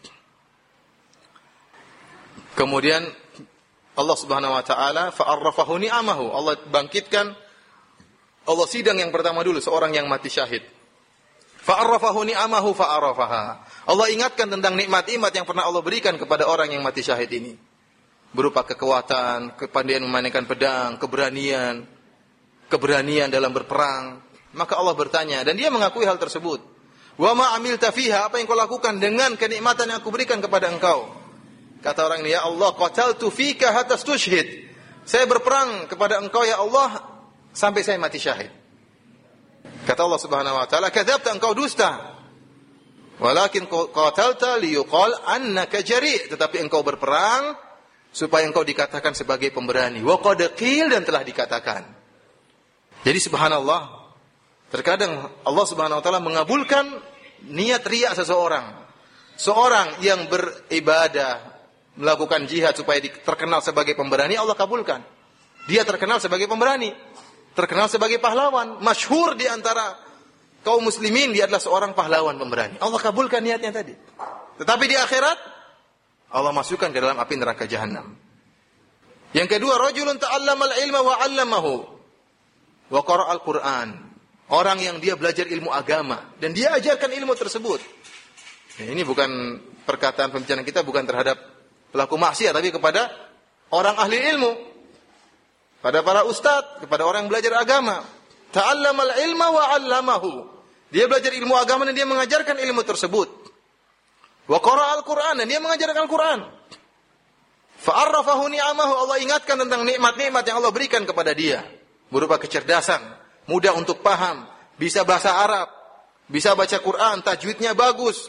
Kemudian Allah Subhanahu wa taala fa'arrafahu ni'amahu. Allah bangkitkan, Allah sidang yang pertama dulu seorang yang mati syahid. Fa'arrafahu ni'amahu fa'arafaha. Allah ingatkan tentang nikmat-nikmat yang pernah Allah berikan kepada orang yang mati syahid ini. Berupa kekuatan, kepandaian memainkan pedang, keberanian, keberanian dalam berperang. Maka Allah bertanya dan dia mengakui hal tersebut. Wa ma amilta fiha, apa yang kau lakukan dengan kenikmatan yang aku berikan kepada engkau? Kata orang ini, ya Allah, qataltu fika hatta tushhid. Saya berperang kepada engkau ya Allah sampai saya mati syahid. Kata Allah Subhanahu wa taala, kadzabta, engkau dusta. Walakin qatalta liyuqal annaka jari', tetapi engkau berperang supaya engkau dikatakan sebagai pemberani. Wa qad qil, dan telah dikatakan. Jadi subhanallah, terkadang Allah Subhanahu wa taala mengabulkan niat riya seseorang. Seorang yang beribadah, melakukan jihad supaya terkenal sebagai pemberani, Allah kabulkan. Dia terkenal sebagai pemberani, terkenal sebagai pahlawan, masyhur di antara kaum muslimin, dia adalah seorang pahlawan pemberani. Allah kabulkan niatnya tadi. Tetapi di akhirat Allah masukkan ke dalam api neraka jahanam. Yang kedua, rajulun ta'allamal ilma wa 'allamahu wa qara'al Qur'an. Orang yang dia belajar ilmu agama dan dia ajarkan ilmu tersebut. Ya, ini bukan perkataan pembicaraan kita bukan terhadap pelaku maksiat, tapi kepada orang ahli ilmu, pada para ustadz, kepada orang yang belajar agama. Ta'allamal ilma wa 'allamahu. Dia belajar ilmu agama dan dia mengajarkan ilmu tersebut. Wa qara'al Qur'an, dan dia mengajarkan Al-Qur'an. Fa'arrafahu ni'amahu, Allah ingatkan tentang nikmat-nikmat yang Allah berikan kepada dia. Berupa kecerdasan, mudah untuk paham, bisa bahasa Arab, bisa baca Quran, tajwidnya bagus,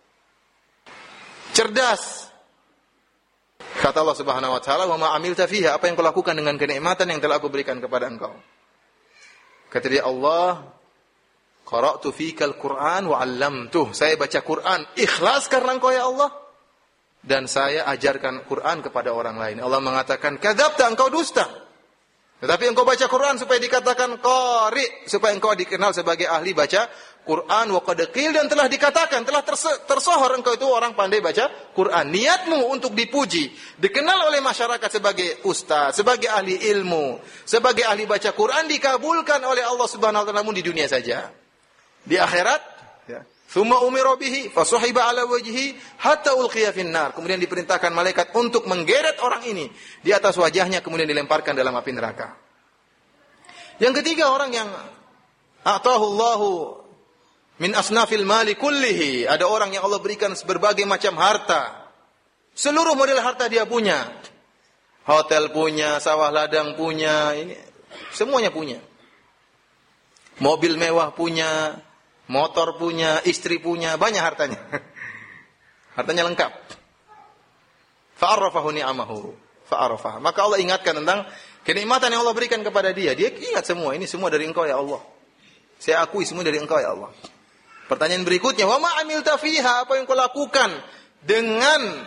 cerdas. Kata Allah Subhanahu wa taala, "Wa ma amilta fiha", apa yang kau lakukan dengan kenikmatan yang telah aku berikan kepada engkau? Kata dia, Allah, qara'tu fikal Qur'an wa 'allamtuh. Saya baca Quran ikhlas karena engkau ya Allah, dan saya ajarkan Quran kepada orang lain. Allah mengatakan, "Kadzabta", engkau dusta. Tetapi engkau baca Quran supaya dikatakan qari, supaya engkau dikenal sebagai ahli baca Quran. Wa qad qil, dan telah dikatakan, telah tersohor engkau itu orang pandai baca Quran. Niatmu untuk dipuji, dikenal oleh masyarakat sebagai ustaz, sebagai ahli ilmu, sebagai ahli baca Quran, dikabulkan oleh Allah Subhanahu wa taala di dunia saja. Di akhirat, ya, thumma umira bihi fasuhiba ala wajhi hatta ulqiya finnar. Kemudian diperintahkan malaikat untuk menggeret orang ini di atas wajahnya, kemudian dilemparkan dalam api neraka. Yang ketiga, orang yang atahu Allahu min asnafil mali kullihi. Ada orang yang Allah berikan berbagai macam harta. Seluruh model harta dia punya. Hotel punya, sawah ladang punya, ini semuanya punya. Mobil mewah punya, motor punya, istri punya, banyak hartanya. Hartanya lengkap. Fa'arrafahu ni'amahu, fa'arrafaha. Maka Allah ingatkan tentang kenikmatan yang Allah berikan kepada dia. Dia ingat semua, ini semua dari engkau ya Allah. Saya akui semua dari engkau ya Allah. Pertanyaan berikutnya, wa ma amilta fiha, apa yang kau lakukan dengan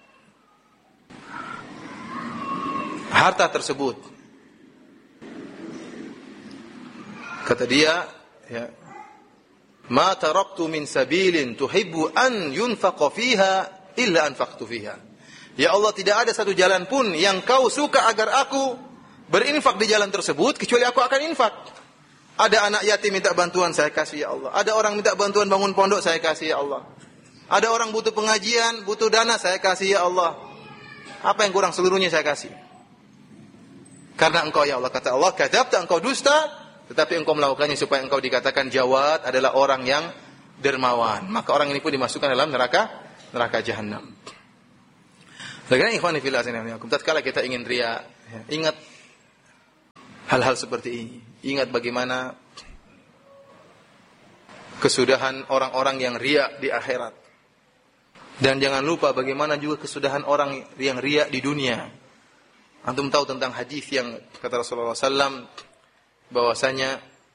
harta tersebut? Kata dia, ya, ma taraktu min sabilin tuhibbu an yunfaqa fiha illa anfaqtu fiha. Ya Allah, tidak ada satu jalan pun yang kau suka agar aku berinfak di jalan tersebut, kecuali aku akan infak. Ada anak yatim minta bantuan, saya kasih ya Allah. Ada orang minta bantuan bangun pondok, saya kasih ya Allah. Ada orang butuh pengajian, butuh dana, saya kasih ya Allah. Apa yang kurang, seluruhnya saya kasih. Karena engkau ya Allah, kata Allah, kadzabta, engkau dusta, tetapi engkau melakukannya supaya engkau dikatakan jawad, adalah orang yang dermawan, maka orang ini pun dimasukkan dalam neraka neraka jahanam. Bagaimana ikhwan fillah azanakum, tatkala kita ingin riya, ya, ingat hal-hal seperti ini. Ingat bagaimana kesudahan orang-orang yang riya di akhirat. Dan jangan lupa bagaimana juga kesudahan orang yang riya di dunia. Antum tahu tentang hadis yang kata Rasulullah sallallahu alaihi wasallam bahwasanya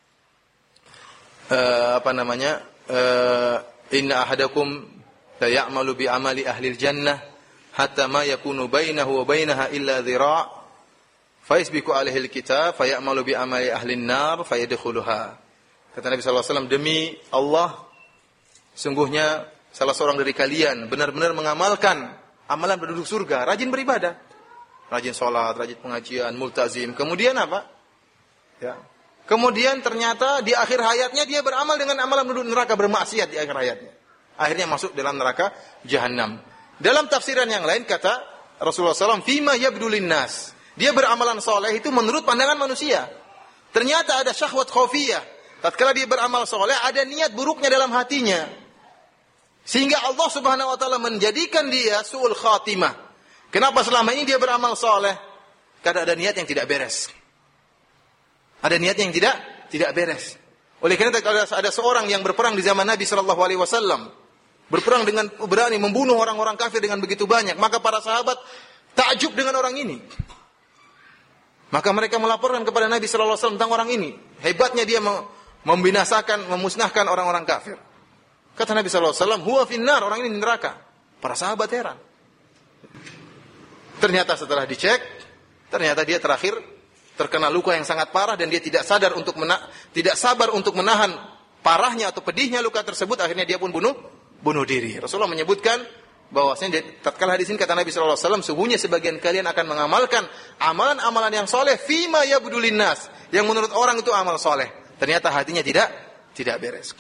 uh, apa namanya? Uh, inna ahadakum la ya'malu bi amali ahli jannah hatta ma yakunu bainahu wa bainaha illa dhira' fa yasbiqu alaihi alkitab fa ya'malu bi amali ahli an-nar fa yadkhuluha. Kata Nabi sallallahu alaihi wasallam, demi Allah sungguhnya salah seorang dari kalian benar-benar mengamalkan amalan penduduk surga, rajin beribadah, rajin sholat, rajin pengajian, multazim. Kemudian apa? Ya. Kemudian ternyata di akhir hayatnya dia beramal dengan amalan penduduk neraka, bermaksiat di akhir hayatnya. Akhirnya masuk dalam neraka jahanam. Dalam tafsiran yang lain kata Rasulullah sallallahu alaihi wasallam, "Fima yabdu linnas." Dia beramalan soleh itu menurut pandangan manusia. Ternyata ada syahwat khafiyah. Tatkala dia beramal soleh, ada niat buruknya dalam hatinya. Sehingga Allah Subhanahu wa taala menjadikan dia su'ul khatimah. Kenapa selama ini dia beramal soleh? Karena ada niat yang tidak beres. Ada niat yang tidak tidak beres. Oleh karena kalau ada seorang yang berperang di zaman Nabi sallallahu alaihi wasallam, berperang dengan berani membunuh orang-orang kafir dengan begitu banyak, maka para sahabat takjub dengan orang ini. Maka mereka melaporkan kepada Nabi sallallahu alaihi wasallam tentang orang ini. Hebatnya dia membinasakan, memusnahkan orang-orang kafir. Kata Nabi sallallahu alaihi wasallam, "Huwa finnar," orang ini di neraka. Para sahabat heran. Ternyata setelah dicek, ternyata dia terakhir terkena luka yang sangat parah dan dia tidak sadar untuk mena- tidak sabar untuk menahan parahnya atau pedihnya luka tersebut, akhirnya dia pun bunuh bunuh diri. Rasulullah menyebutkan bahwasanya tatkala hadis ini kata Nabi sallallahu alaihi wasallam, sungguhnya sebagian kalian akan mengamalkan amalan-amalan yang soleh fima yabdu linnas, yang menurut orang itu amal soleh. Ternyata hatinya tidak tidak beres.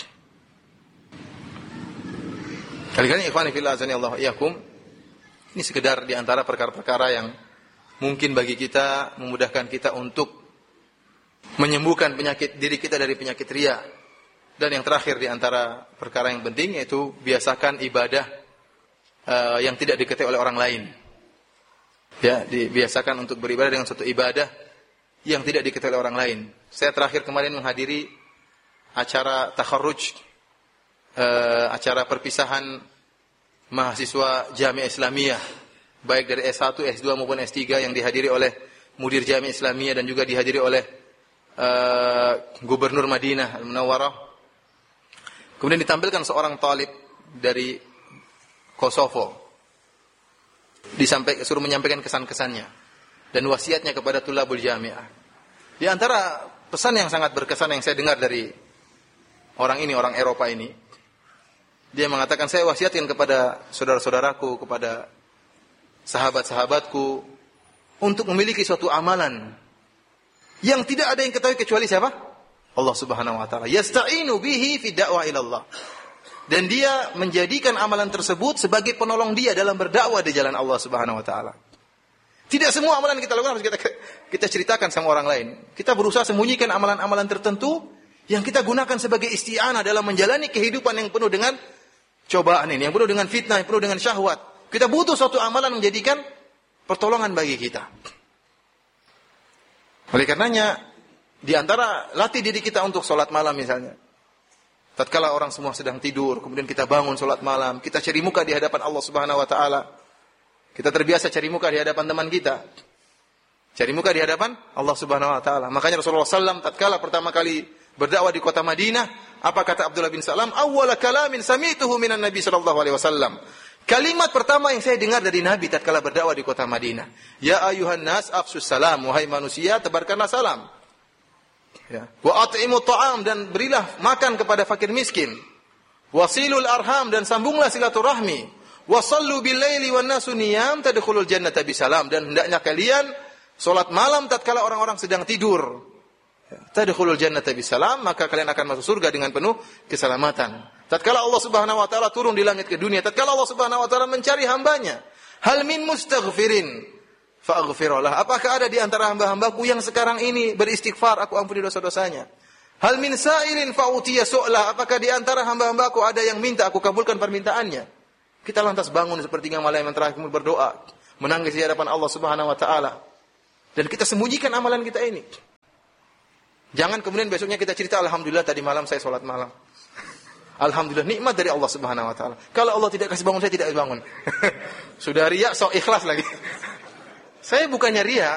Kali-kali ikhwani fillah azani Allah iyakum, ini sekedar di antara perkara-perkara yang mungkin bagi kita memudahkan kita untuk menyembuhkan penyakit diri kita dari penyakit riya. Dan yang terakhir di antara perkara yang penting yaitu biasakan ibadah uh, yang tidak diketahui oleh orang lain. Ya, dibiasakan untuk beribadah dengan suatu ibadah yang tidak diketahui oleh orang lain. Saya terakhir kemarin menghadiri acara takharruj, uh, acara perpisahan mahasiswa Jami'ah Islamiyah, baik dari S satu, S dua maupun S tiga yang dihadiri oleh Mudir Jami'ah Islamiyah dan juga dihadiri oleh uh, Gubernur Madinah Al-Munawwarah. Kemudian ditampilkan seorang talib dari Kosovo, disampaikan suruh menyampaikan kesan-kesannya dan wasiatnya kepada tulabul jami'ah. Di antara pesan yang sangat berkesan yang saya dengar dari orang ini, orang Eropa ini, dia mengatakan, saya wasiatkan kepada saudara-saudaraku, kepada sahabat-sahabatku untuk memiliki suatu amalan yang tidak ada yang ketahui kecuali siapa? Allah Subhanahu wa taala. Yasta'inu bihi fi da'wah ila Allah. Dan dia menjadikan amalan tersebut sebagai penolong dia dalam berdakwah di jalan Allah Subhanahu wa taala. Tidak semua amalan kita lakukan harus kita kita ceritakan sama orang lain. Kita berusaha sembunyikan amalan-amalan tertentu yang kita gunakan sebagai isti'anah dalam menjalani kehidupan yang penuh dengan cobaan ini, yang penuh dengan fitnah, yang penuh dengan syahwat. Kita butuh suatu amalan menjadikan pertolongan bagi kita. Oleh karenanya, di antara latih diri kita untuk sholat malam misalnya. Tatkala orang semua sedang tidur, kemudian kita bangun sholat malam, kita cari muka di hadapan Allah Subhanahu wa taala. Kita terbiasa cari muka di hadapan teman kita. Cari muka di hadapan Allah Subhanahu wa taala. Makanya Rasulullah sallallahu alaihi wasallam tatkala pertama kali berdakwah di kota Madinah, apa kata Abdullah bin Salam? Awwala kalamin sami'tuhu minan Nabi sallallahu alaihi wasallam. Kalimat pertama yang saya dengar dari Nabi tatkala berdakwah di kota Madinah, ya ayuhan nas afsus salam, wahai manusia tebarkanlah salam. Ya. Wa at'imu ta'am, dan berilah makan kepada fakir miskin. Wasilul arham, dan sambunglah silaturahmi. Wasallu bil laili wan nasu niyam tadkhulul jannata bisalam, dan hendaknya kalian salat malam tatkala orang-orang sedang tidur. Tadkhulul jannata bisalam, maka kalian akan masuk surga dengan penuh keselamatan. Tatkala Allah Subhanahu wa taala turun di langit ke dunia, tatkala Allah Subhanahu wa taala mencari hambanya, hal min mustaghfirin fa'aghfirullah. Apakah ada di antara hamba-hambaku yang sekarang ini beristighfar, aku ampuni dosa-dosanya? Hal min sa'ilin fa'utiya su'lah. Apakah di antara hamba-hambaku ada yang minta, aku kabulkan permintaannya. Kita lantas bangun sepertiga malam yang terakhir berdoa, menangis di hadapan Allah Subhanahu wa taala. Dan kita sembunyikan amalan kita ini. Jangan kemudian besoknya kita cerita, alhamdulillah tadi malam saya sholat malam. Alhamdulillah, nikmat dari Allah Subhanahu wa taala. Kalau Allah tidak kasih bangun, saya tidak bangun. Sudah riya, sok ikhlas lagi. Saya bukannya riya.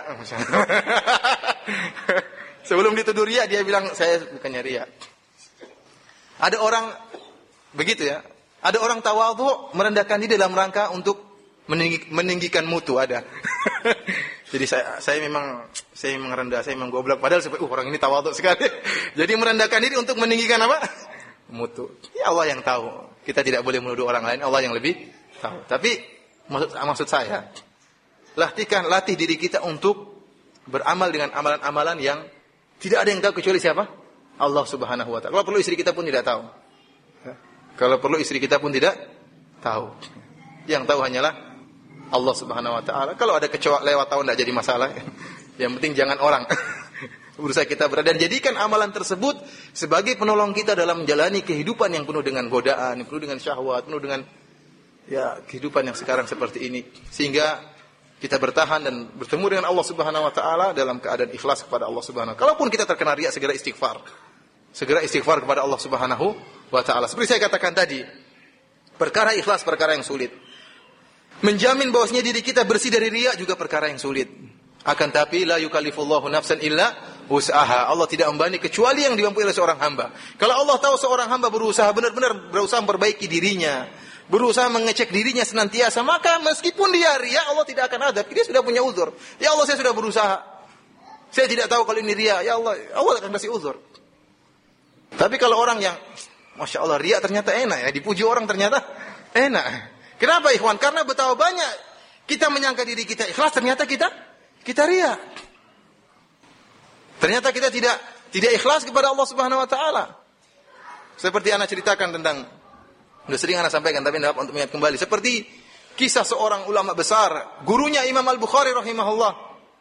Sebelum dituduh riya, dia bilang saya bukannya riya. Ada orang begitu ya. Ada orang tawadhu merendahkan diri dalam rangka untuk meninggi, meninggikan mutu, ada. Jadi saya saya memang saya memang rendah, saya memang goblok, padahal uh, orang ini tawadhu sekali. Jadi merendahkan diri untuk meninggikan apa? Mutu. Ya Allah yang tahu. Kita tidak boleh menuduh orang lain, Allah yang lebih tahu. Tapi maksud maksud saya, latihkan latih diri kita untuk beramal dengan amalan-amalan yang tidak ada yang tahu kecuali siapa? Allah Subhanahu wa taala. Kalau perlu istri kita pun tidak tahu. Kalau perlu istri kita pun tidak tahu. Yang tahu hanyalah Allah Subhanahu wa taala. Kalau ada kecoa lewat tahun tidak jadi masalah. Yang penting jangan orang. Berusaha kita berada dan jadikan amalan tersebut sebagai penolong kita dalam menjalani kehidupan yang penuh dengan godaan, yang penuh dengan syahwat, penuh dengan ya kehidupan yang sekarang seperti ini. Sehingga kita bertahan dan bertemu dengan Allah Subhanahu wa taala dalam keadaan ikhlas kepada Allah Subhanahu wa taala. Kalaupun kita terkena riya, segera istighfar. Segera istighfar kepada Allah Subhanahu wa taala. Seperti saya katakan tadi, perkara ikhlas perkara yang sulit. Menjamin bahwasanya diri kita bersih dari riya juga perkara yang sulit. Akan tapi la yukallifullahu nafsan illa wus'aha. Allah tidak membebani kecuali yang dimampu oleh seorang hamba. Kalau Allah tahu seorang hamba berusaha benar-benar berusaha memperbaiki dirinya, berusaha mengecek dirinya senantiasa, maka meskipun dia riya, Allah tidak akan adab. Dia sudah punya uzur. Ya Allah, saya sudah berusaha. Saya tidak tahu kalau ini riya. Ya Allah, Allah akan kasih uzur. Tapi kalau orang yang Masya Allah, riya ternyata enak ya, dipuji orang ternyata enak. Kenapa ikhwan? Karena betapa banyak kita menyangka diri kita ikhlas, ternyata kita kita riya. Ternyata kita tidak tidak ikhlas kepada Allah Subhanahu wa taala. Seperti ana ceritakan tentang, sudah sering ana sampaikan tapi tidak untuk mengingat kembali. Seperti kisah seorang ulama besar, gurunya Imam Al-Bukhari rahimahullah.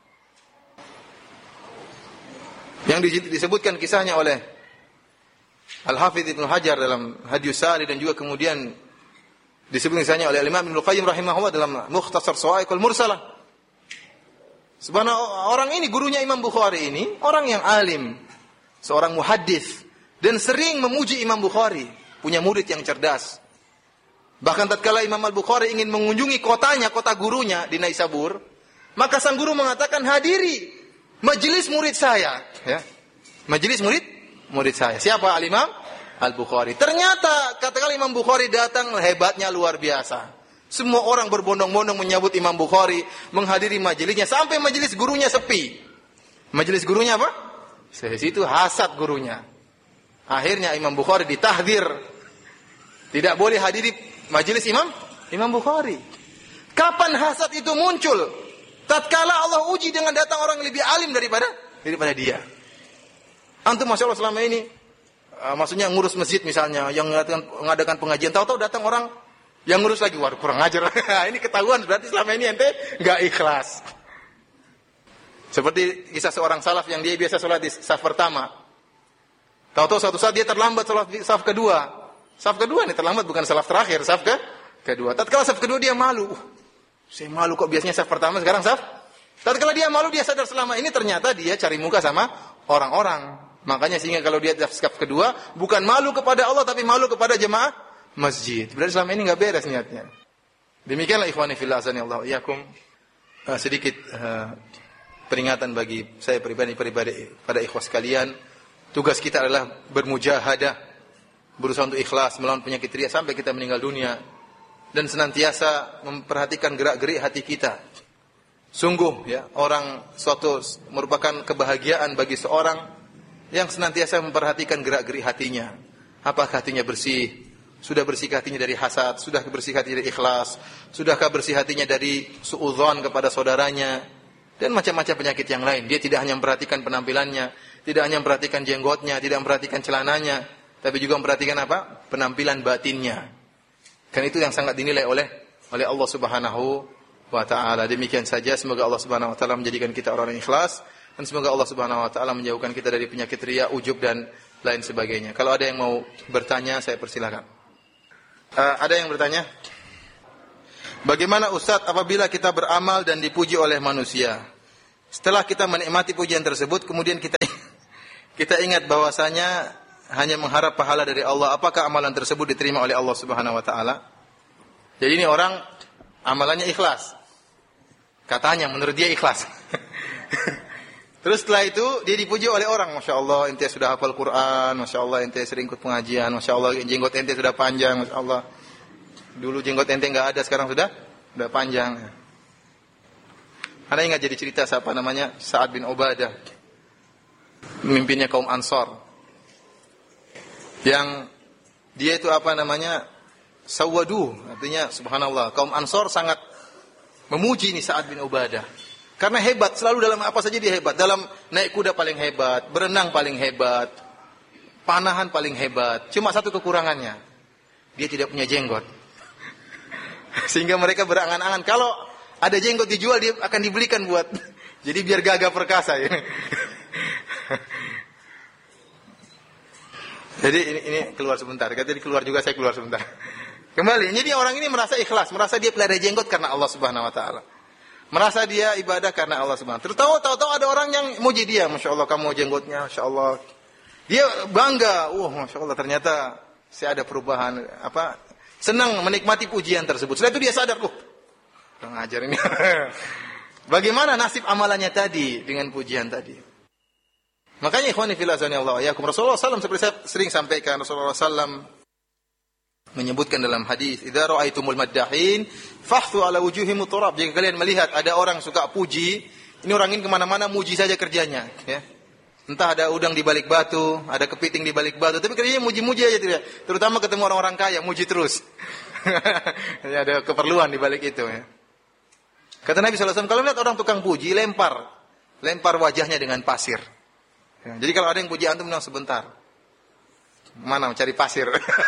Yang disebutkan kisahnya oleh Al-Hafidz Ibnu Hajar dalam Hadiyus Sari dan juga kemudian disebutkan kisahnya oleh Imam Ibnu Qayyim rahimahullah dalam Mukhtasar Shawa'iqul Mursalah. Sebenarnya orang ini gurunya Imam Bukhari ini orang yang alim, seorang muhaddits dan sering memuji Imam Bukhari, punya murid yang cerdas. Bahkan tatkala Imam Al-Bukhari ingin mengunjungi kotanya, kota gurunya di Naisabur, maka sang guru mengatakan, "Hadiri majelis murid saya." Ya. Majelis murid murid saya. Siapa? Al-Imam Al-Bukhari. Ternyata katakan Imam Bukhari datang, hebatnya luar biasa. Semua orang berbondong-bondong menyambut Imam Bukhari, menghadiri majelisnya sampai majelis gurunya sepi. Majelis gurunya apa? Di situ hasad gurunya. Akhirnya Imam Bukhari ditahdir. Tidak boleh hadiri majelis Imam Imam Bukhari. Kapan hasad itu muncul? Tatkala Allah uji dengan datang orang yang lebih alim daripada daripada dia. Antum Masya Allah selama ini uh, maksudnya ngurus masjid misalnya, yang mengadakan, mengadakan pengajian, tahu-tahu datang orang yang ngurus lagi, waduh kurang ajar. Ini ketahuan berarti selama ini ente enggak ikhlas. Seperti kisah seorang salaf yang dia biasa sholat di saf pertama. Tahu-tahu suatu saat dia terlambat sholat di saf kedua. Saf kedua nih terlambat, bukan saf terakhir, saf ke kedua. Tatkala saf kedua dia malu. Uh, saya malu kok, biasanya saf pertama, sekarang saf. Tatkala dia malu, dia sadar selama ini ternyata dia cari muka sama orang-orang. Makanya sehingga kalau dia saf kedua, bukan malu kepada Allah tapi malu kepada jemaah masjid. Berarti selama ini enggak beres niatnya. Demikianlah ikhwani fillah azanillahu iyyakum. Uh, sedikit uh, peringatan bagi saya pribadi-pribadi pada ikhwas sekalian. Tugas kita adalah bermujahadah, berusaha untuk ikhlas melawan penyakit riya sampai kita meninggal dunia, dan senantiasa memperhatikan gerak-gerik hati kita. Sungguh ya, orang suatu merupakan kebahagiaan bagi seorang yang senantiasa memperhatikan gerak-gerik hatinya. Apakah hatinya bersih? Sudah bersih hatinya dari hasad? Sudah bersih hatinya dari ikhlas? Sudahkah bersih hatinya dari suudzon kepada saudaranya? Dan macam-macam penyakit yang lain. Dia tidak hanya memperhatikan penampilannya, tidak hanya memperhatikan jenggotnya, tidak memperhatikan celananya, tapi juga memperhatikan apa? Penampilan batinnya. Kan itu yang sangat dinilai oleh oleh Allah Subhanahu wa taala. Demikian saja, semoga Allah Subhanahu wa taala menjadikan kita orang yang ikhlas Dan semoga Allah Subhanahu wa taala menjauhkan kita dari penyakit riya, ujub dan lain sebagainya. Kalau ada yang mau bertanya, saya persilakan. Uh, ada yang bertanya? Bagaimana Ustaz apabila kita beramal dan dipuji oleh manusia? Setelah kita menikmati pujian tersebut, kemudian kita kita ingat bahwasanya hanya mengharap pahala dari Allah, apakah amalan tersebut diterima oleh Allah Subhanahu wa taala? Jadi ini orang amalannya ikhlas. Katanya menurut dia ikhlas. Terus setelah itu dia dipuji oleh orang, Masya Allah ente sudah hafal Quran, Masya Allah ente sering ikut pengajian, Masya Allah jenggot ente sudah panjang, Masya Allah. Dulu jenggot ente enggak ada, sekarang sudah sudah panjang. Ada ingat jadi cerita siapa namanya? Sa'ad bin Ubadah, pemimpinnya kaum Ansar. Yang dia itu apa namanya? Sawadu, artinya subhanallah, kaum Ansar sangat memuji ini Sa'ad bin Ubadah. Karena hebat, selalu dalam apa saja dia hebat. Dalam naik kuda paling hebat, berenang paling hebat, panahan paling hebat. Cuma satu kekurangannya, dia tidak punya jenggot. Sehingga mereka berangan-angan, kalau ada jenggot dijual, dia akan dibelikan buat. Jadi biar gagah perkasa. Ya. Jadi ini, ini keluar sebentar. Katanya keluar juga, saya keluar sebentar. Kembali, jadi orang ini merasa ikhlas, merasa dia pelihara jenggot karena Allah Subhanahu wa taala. Merasa dia ibadah karena Allah Subhanahu wa taala. Terus tahu-tahu ada orang yang muji dia, Masya Allah kamu jenggotnya, Masya Allah. Dia bangga, wah uh, Masya Allah ternyata saya ada perubahan, apa? Senang menikmati pujian tersebut. Setelah itu dia sadar, oh, kurang ajar ini. Bagaimana nasib amalannya tadi dengan pujian tadi? Makanya ikhwani fillah Allah yakum, Rasulullah sallallahu alaihi wasallam seperti saya sering sampaikan, Rasulullah sallallahu alaihi wasallam menyebutkan dalam hadis, "Idza ra'aitumul maddahin fahthu ala wujuhihim turab." Jika kalian melihat ada orang suka puji, ini orang ini kemana mana muji saja kerjanya, ya. Entah ada udang di balik batu, ada kepiting di balik batu, tapi kerjanya muji-muji aja tidak. Terutama ketemu orang-orang kaya, muji terus. Ya, ada keperluan di balik itu, ya. Kata Nabi sallallahu alaihi wasallam, kalau melihat orang tukang puji, lempar, lempar wajahnya dengan pasir. Ya, jadi kalau ada yang puji antum, bilang sebentar. Mana mencari pasir?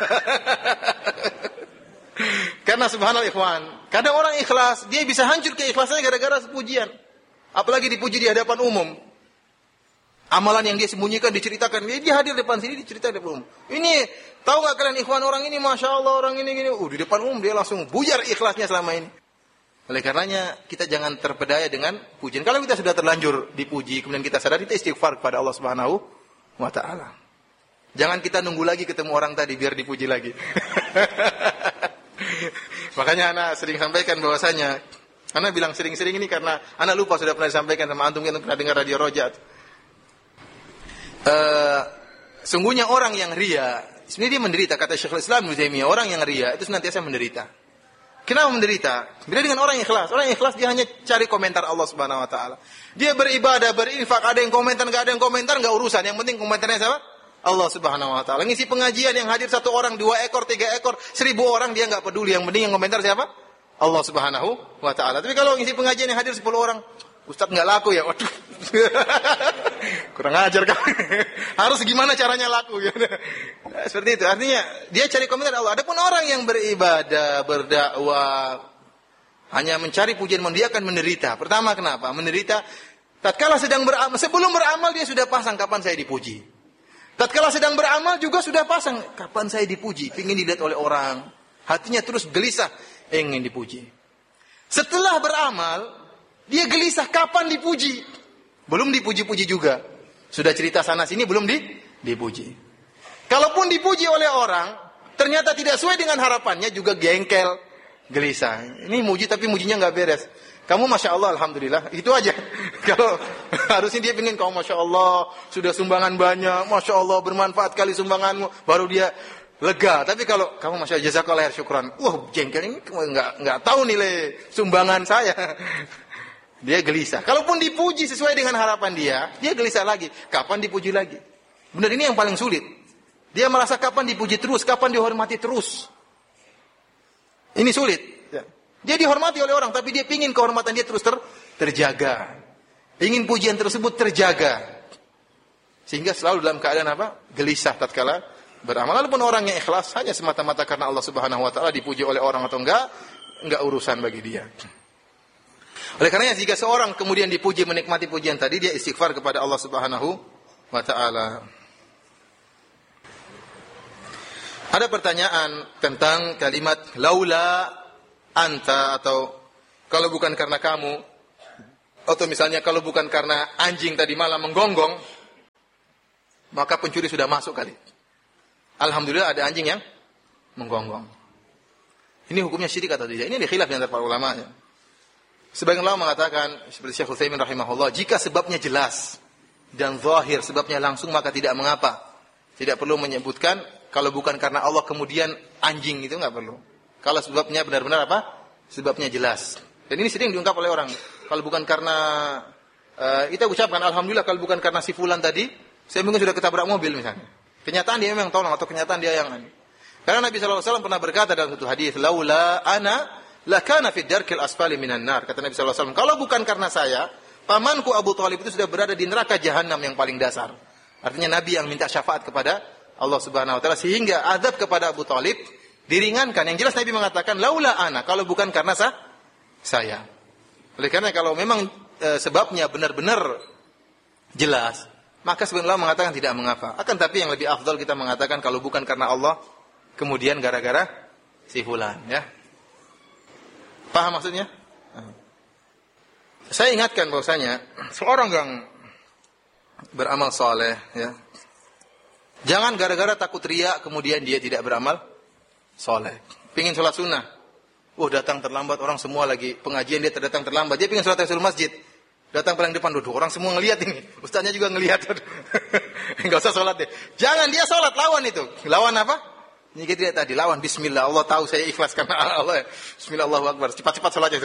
Karena subhanallah ikhwan, kadang orang ikhlas, dia bisa hancur keikhlasannya gara-gara pujian. Apalagi dipuji di hadapan umum. Amalan yang dia sembunyikan diceritakan, dia, dia hadir depan sini diceritakan di depan umum. Ini tahu enggak kalian ikhwan, orang ini Masya Allah, orang ini gini, uh, di depan umum dia langsung buyar ikhlasnya selama ini. Oleh karenanya kita jangan terpedaya dengan pujian. Kalau kita sudah terlanjur dipuji, kemudian kita sadar, kita istighfar kepada Allah Subhanahu wa taala. Jangan kita nunggu lagi ketemu orang tadi biar dipuji lagi. Makanya anak sering sampaikan bahwasanya, anak bilang sering-sering ini karena anak lupa sudah pernah disampaikan sama antum, kan pernah dengar radio Rojat. Uh, sungguhnya orang yang ria, sebenarnya dia menderita, kata Syekhul Islam Ibnu Taimiyah, orang yang ria itu senantiasa menderita. Kenapa menderita? Beda dengan orang yang ikhlas. Orang yang ikhlas dia hanya cari komentar Allah Subhanahu wa taala. Dia beribadah, berinfak, ada yang komentar, enggak ada yang komentar, enggak urusan. Yang penting komentarnya siapa? Allah Subhanahu wa taala. Ngisi pengajian yang hadir satu orang, dua ekor, tiga ekor, seribu orang dia enggak peduli. Yang penting yang komentar siapa? Allah Subhanahu wa taala. Tapi kalau ngisi pengajian yang hadir sepuluh orang, Ustaz enggak laku ya. Waduh. Kurang ajar kan. Harus gimana caranya laku gitu. Nah, seperti itu. Artinya dia cari komentar Allah. Adapun orang yang beribadah, berdakwah, hanya mencari pujian, dia akan menderita. Pertama kenapa? Menderita tatkala sedang beramal, sebelum beramal dia sudah pasang kapan saya dipuji. Tatkala sedang beramal juga sudah pasang kapan saya dipuji, ingin dilihat oleh orang. Hatinya terus gelisah ingin dipuji. Setelah beramal, dia gelisah kapan dipuji. Belum dipuji-puji juga. Sudah cerita sana sini belum di, dipuji. Kalaupun dipuji oleh orang, ternyata tidak sesuai dengan harapannya, juga gengkel, gelisah. Ini muji tapi mujinya nggak beres. Kamu Masya Allah, Alhamdulillah, itu aja. Kalau harusnya dia pengen kamu Masya Allah, sudah sumbangan banyak, Masya Allah, bermanfaat kali sumbanganmu, baru dia lega. Tapi kalau kamu Masya Allah, jazakallah khair, syukran. Wah, jengkel ini nggak nggak tahu nilai sumbangan saya. Dia gelisah. Kalaupun dipuji sesuai dengan harapan dia, dia gelisah lagi. Kapan dipuji lagi? Benar, ini yang paling sulit. Dia merasa kapan dipuji terus, kapan dihormati terus. Ini sulit. Ya. Dia dihormati oleh orang, tapi dia ingin kehormatan dia terus ter, terjaga. Ingin pujian tersebut terjaga. Sehingga selalu dalam keadaan apa? Gelisah tatkala beramal. Walaupun orang yang ikhlas, hanya semata-mata karena Allah Subhanahu wa taala, dipuji oleh orang atau enggak, enggak urusan bagi dia. Oleh karenanya jika seorang kemudian dipuji menikmati pujian tadi, dia istighfar kepada Allah Subhanahu wa taala. Ada pertanyaan tentang kalimat laula anta, atau kalau bukan karena kamu, atau misalnya kalau bukan karena anjing tadi malam menggonggong, maka pencuri sudah masuk kali. Alhamdulillah ada anjing yang menggonggong. Ini hukumnya syirik atau tidak? Ini khilaf di antara para ulama. Ya. Sebagian ulama mengatakan seperti Syekh Utsaimin rahimahullah, jika sebabnya jelas dan zahir, sebabnya langsung, maka tidak mengapa. Tidak perlu menyebutkan kalau bukan karena Allah kemudian anjing, itu enggak perlu. Kalau sebabnya benar-benar apa? Sebabnya jelas. Dan ini sering diungkap oleh orang. Kalau bukan karena uh, kita ucapkan alhamdulillah, kalau bukan karena si fulan tadi, saya mungkin sudah ketabrak mobil misalnya. Kenyataan dia memang tolong, atau kenyataan dia yang aneh. Karena Nabi sallallahu alaihi wasallam pernah berkata dalam satu hadis, laula ana lakana fid darkil asfali minan nar. Kata Nabi sallallahu alaihi wasallam, kalau bukan karena saya, pamanku Abu Thalib itu sudah berada di neraka jahanam yang paling dasar. Artinya Nabi yang minta syafaat kepada Allah Subhanahu wa taala sehingga azab kepada Abu Thalib diringankan. Yang jelas Nabi mengatakan laula ana, kalau bukan karena sa saya. Oleh karena kalau memang e, sebabnya benar-benar jelas, maka sebenarnya mengatakan tidak mengapa. Akan tapi yang lebih afdal kita mengatakan kalau bukan karena Allah, kemudian gara-gara si fulan, ya. Paham maksudnya? Saya ingatkan bahwasanya seorang yang beramal saleh, ya, jangan gara-gara takut riya kemudian dia tidak beramal saleh. Pengin sholat sunnah, oh datang terlambat, orang semua lagi pengajian, dia terdatang terlambat. Dia pengin sholat tahiyatul masjid, datang paling depan duduk, orang semua ngelihat ini, ustaznya juga ngelihat. Enggak usah sholat deh. Jangan dia sholat, lawan itu. Lawan apa? Ini kita tadi lawan bismillah, Allah tahu saya ikhlas karena Allah. Bismillah, Allahu akbar. Cepat-cepat salatnya.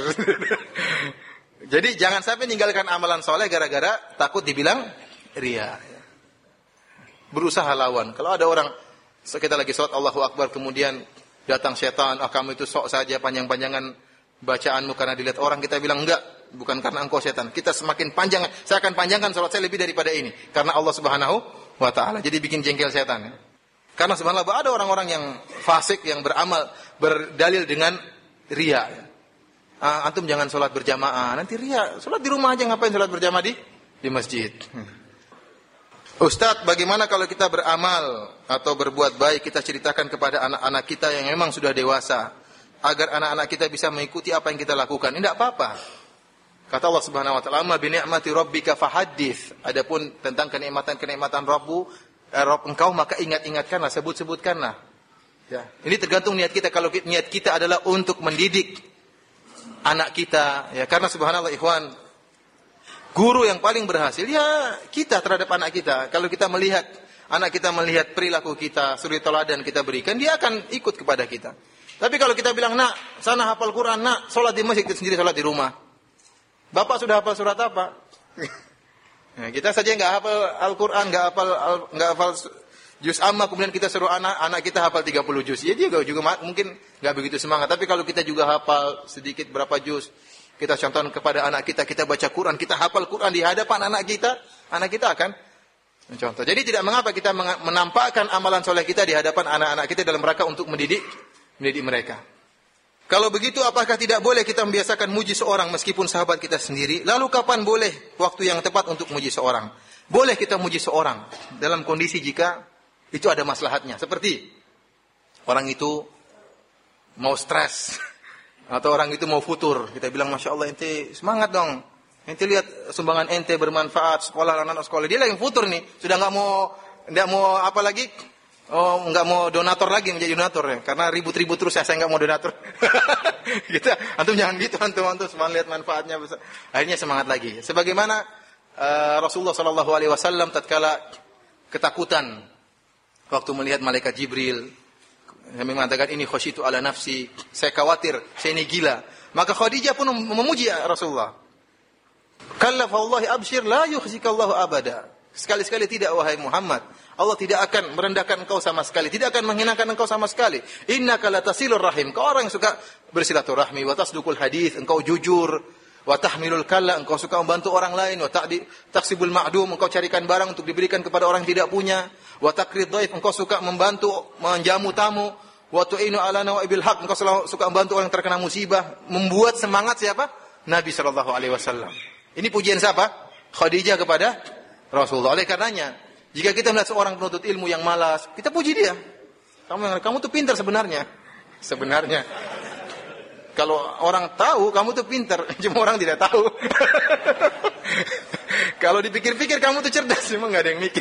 Jadi jangan sampai meninggalkan amalan soleh gara-gara takut dibilang riya. Berusaha lawan. Kalau ada orang kita lagi salat Allahu akbar kemudian datang setan, ah kamu itu sok saja panjang-panjangan bacaanmu karena dilihat orang, kita bilang enggak, bukan karena engkau setan. Kita semakin panjang, saya akan panjangkan salat saya lebih daripada ini karena Allah Subhanahu wa taala. Jadi bikin jengkel setan. Karena subhanallah ada orang-orang yang fasik yang beramal berdalil dengan riya. Ah, antum jangan sholat berjamaah, nanti riya. Sholat di rumah aja, ngapain sholat berjamaah di di masjid? Ustadz, bagaimana kalau kita beramal atau berbuat baik, kita ceritakan kepada anak-anak kita yang memang sudah dewasa, agar anak-anak kita bisa mengikuti apa yang kita lakukan? Ini tidak apa-apa. Kata Allah Subhanahu wa taala, "Amma bi ni'mati rabbika fahaddits." Adapun tentang kenikmatan-kenikmatan Rabbu, Rabb engkau, maka ingat-ingatkanlah, sebut-sebutkanlah. Ya, ini tergantung niat kita. Kalau niat kita adalah untuk mendidik anak kita, ya, karena subhanallah ikhwan, guru yang paling berhasil ya kita terhadap anak kita. Kalau kita melihat anak kita melihat perilaku kita, suri teladan kita berikan, dia akan ikut kepada kita. Tapi kalau kita bilang, "Nak, sana hafal Quran, nak, salat di masjid, kita sendiri salat di rumah." Bapak sudah hafal surat apa? Nah, kita saja nggak hafal Al-Quran, nggak hafal nggak hafal juz amma, kemudian kita suruh anak anak kita hafal tiga puluh juz. Ya dia juga mungkin nggak begitu semangat. Tapi kalau kita juga hafal sedikit berapa juz, kita contohkan kepada anak kita, kita baca Quran, kita hafal Quran di hadapan anak kita, anak kita akan mencontoh. Jadi tidak mengapa kita menampakkan amalan soleh kita di hadapan anak-anak kita dalam rangka untuk mendidik mendidik mereka. Kalau begitu, apakah tidak boleh kita membiasakan muji seorang meskipun sahabat kita sendiri? Lalu kapan boleh waktu yang tepat untuk muji seorang? Boleh kita muji seorang dalam kondisi jika itu ada maslahatnya. Seperti orang itu mau stres atau orang itu mau futur. Kita bilang, Masya Allah ente semangat dong. Ente lihat sumbangan ente bermanfaat, sekolah anak-anak sekolah. Dia lagi futur nih, sudah nggak mau nggak mau apa lagi? Oh, nggak mau donatur lagi, menjadi donatur ya. Karena ribut-ribut terus ya, saya nggak mau donatur. Gitu. Antum jangan gitu, antum antum cuma lihat manfaatnya besar. Akhirnya semangat lagi. Sebagaimana uh, Rasulullah Shallallahu Alaihi Wasallam tatkala ketakutan waktu melihat malaikat Jibril, kami mengatakan ini khosyitu ala nafsi, saya khawatir, saya ini gila. Maka Khadijah pun memuji Rasulullah. Kalla fa wallahi abshir la yukhzikallahu abada. Sekali-sekali tidak, wahai Muhammad, Allah tidak akan merendahkan engkau sama sekali, tidak akan menghinakan engkau sama sekali. Innaka latasilur rahim, kau orang yang suka bersilaturahmi, wa tasduqul hadits, engkau jujur, wa tahmilul kalla, engkau suka membantu orang lain, wa ta'di taksibul ma'dum, engkau carikan barang untuk diberikan kepada orang yang tidak punya, wa takrid dhaif, engkau suka membantu menjamu tamu, wa tu'inu ala nawaibil haq, engkau selalu suka membantu orang yang terkena musibah, membuat semangat siapa? Nabi sallallahu alaihi wasallam. Ini pujian siapa? Khadijah kepada Rasulullah. Oleh karenanya, jika kita melihat seorang penuntut ilmu yang malas, kita puji dia. Kamu kamu tuh pintar sebenarnya. Sebenarnya. Kalau orang tahu kamu tuh pintar, cuma orang tidak tahu. Kalau dipikir-pikir kamu tuh cerdas, cuma nggak ada yang mikir.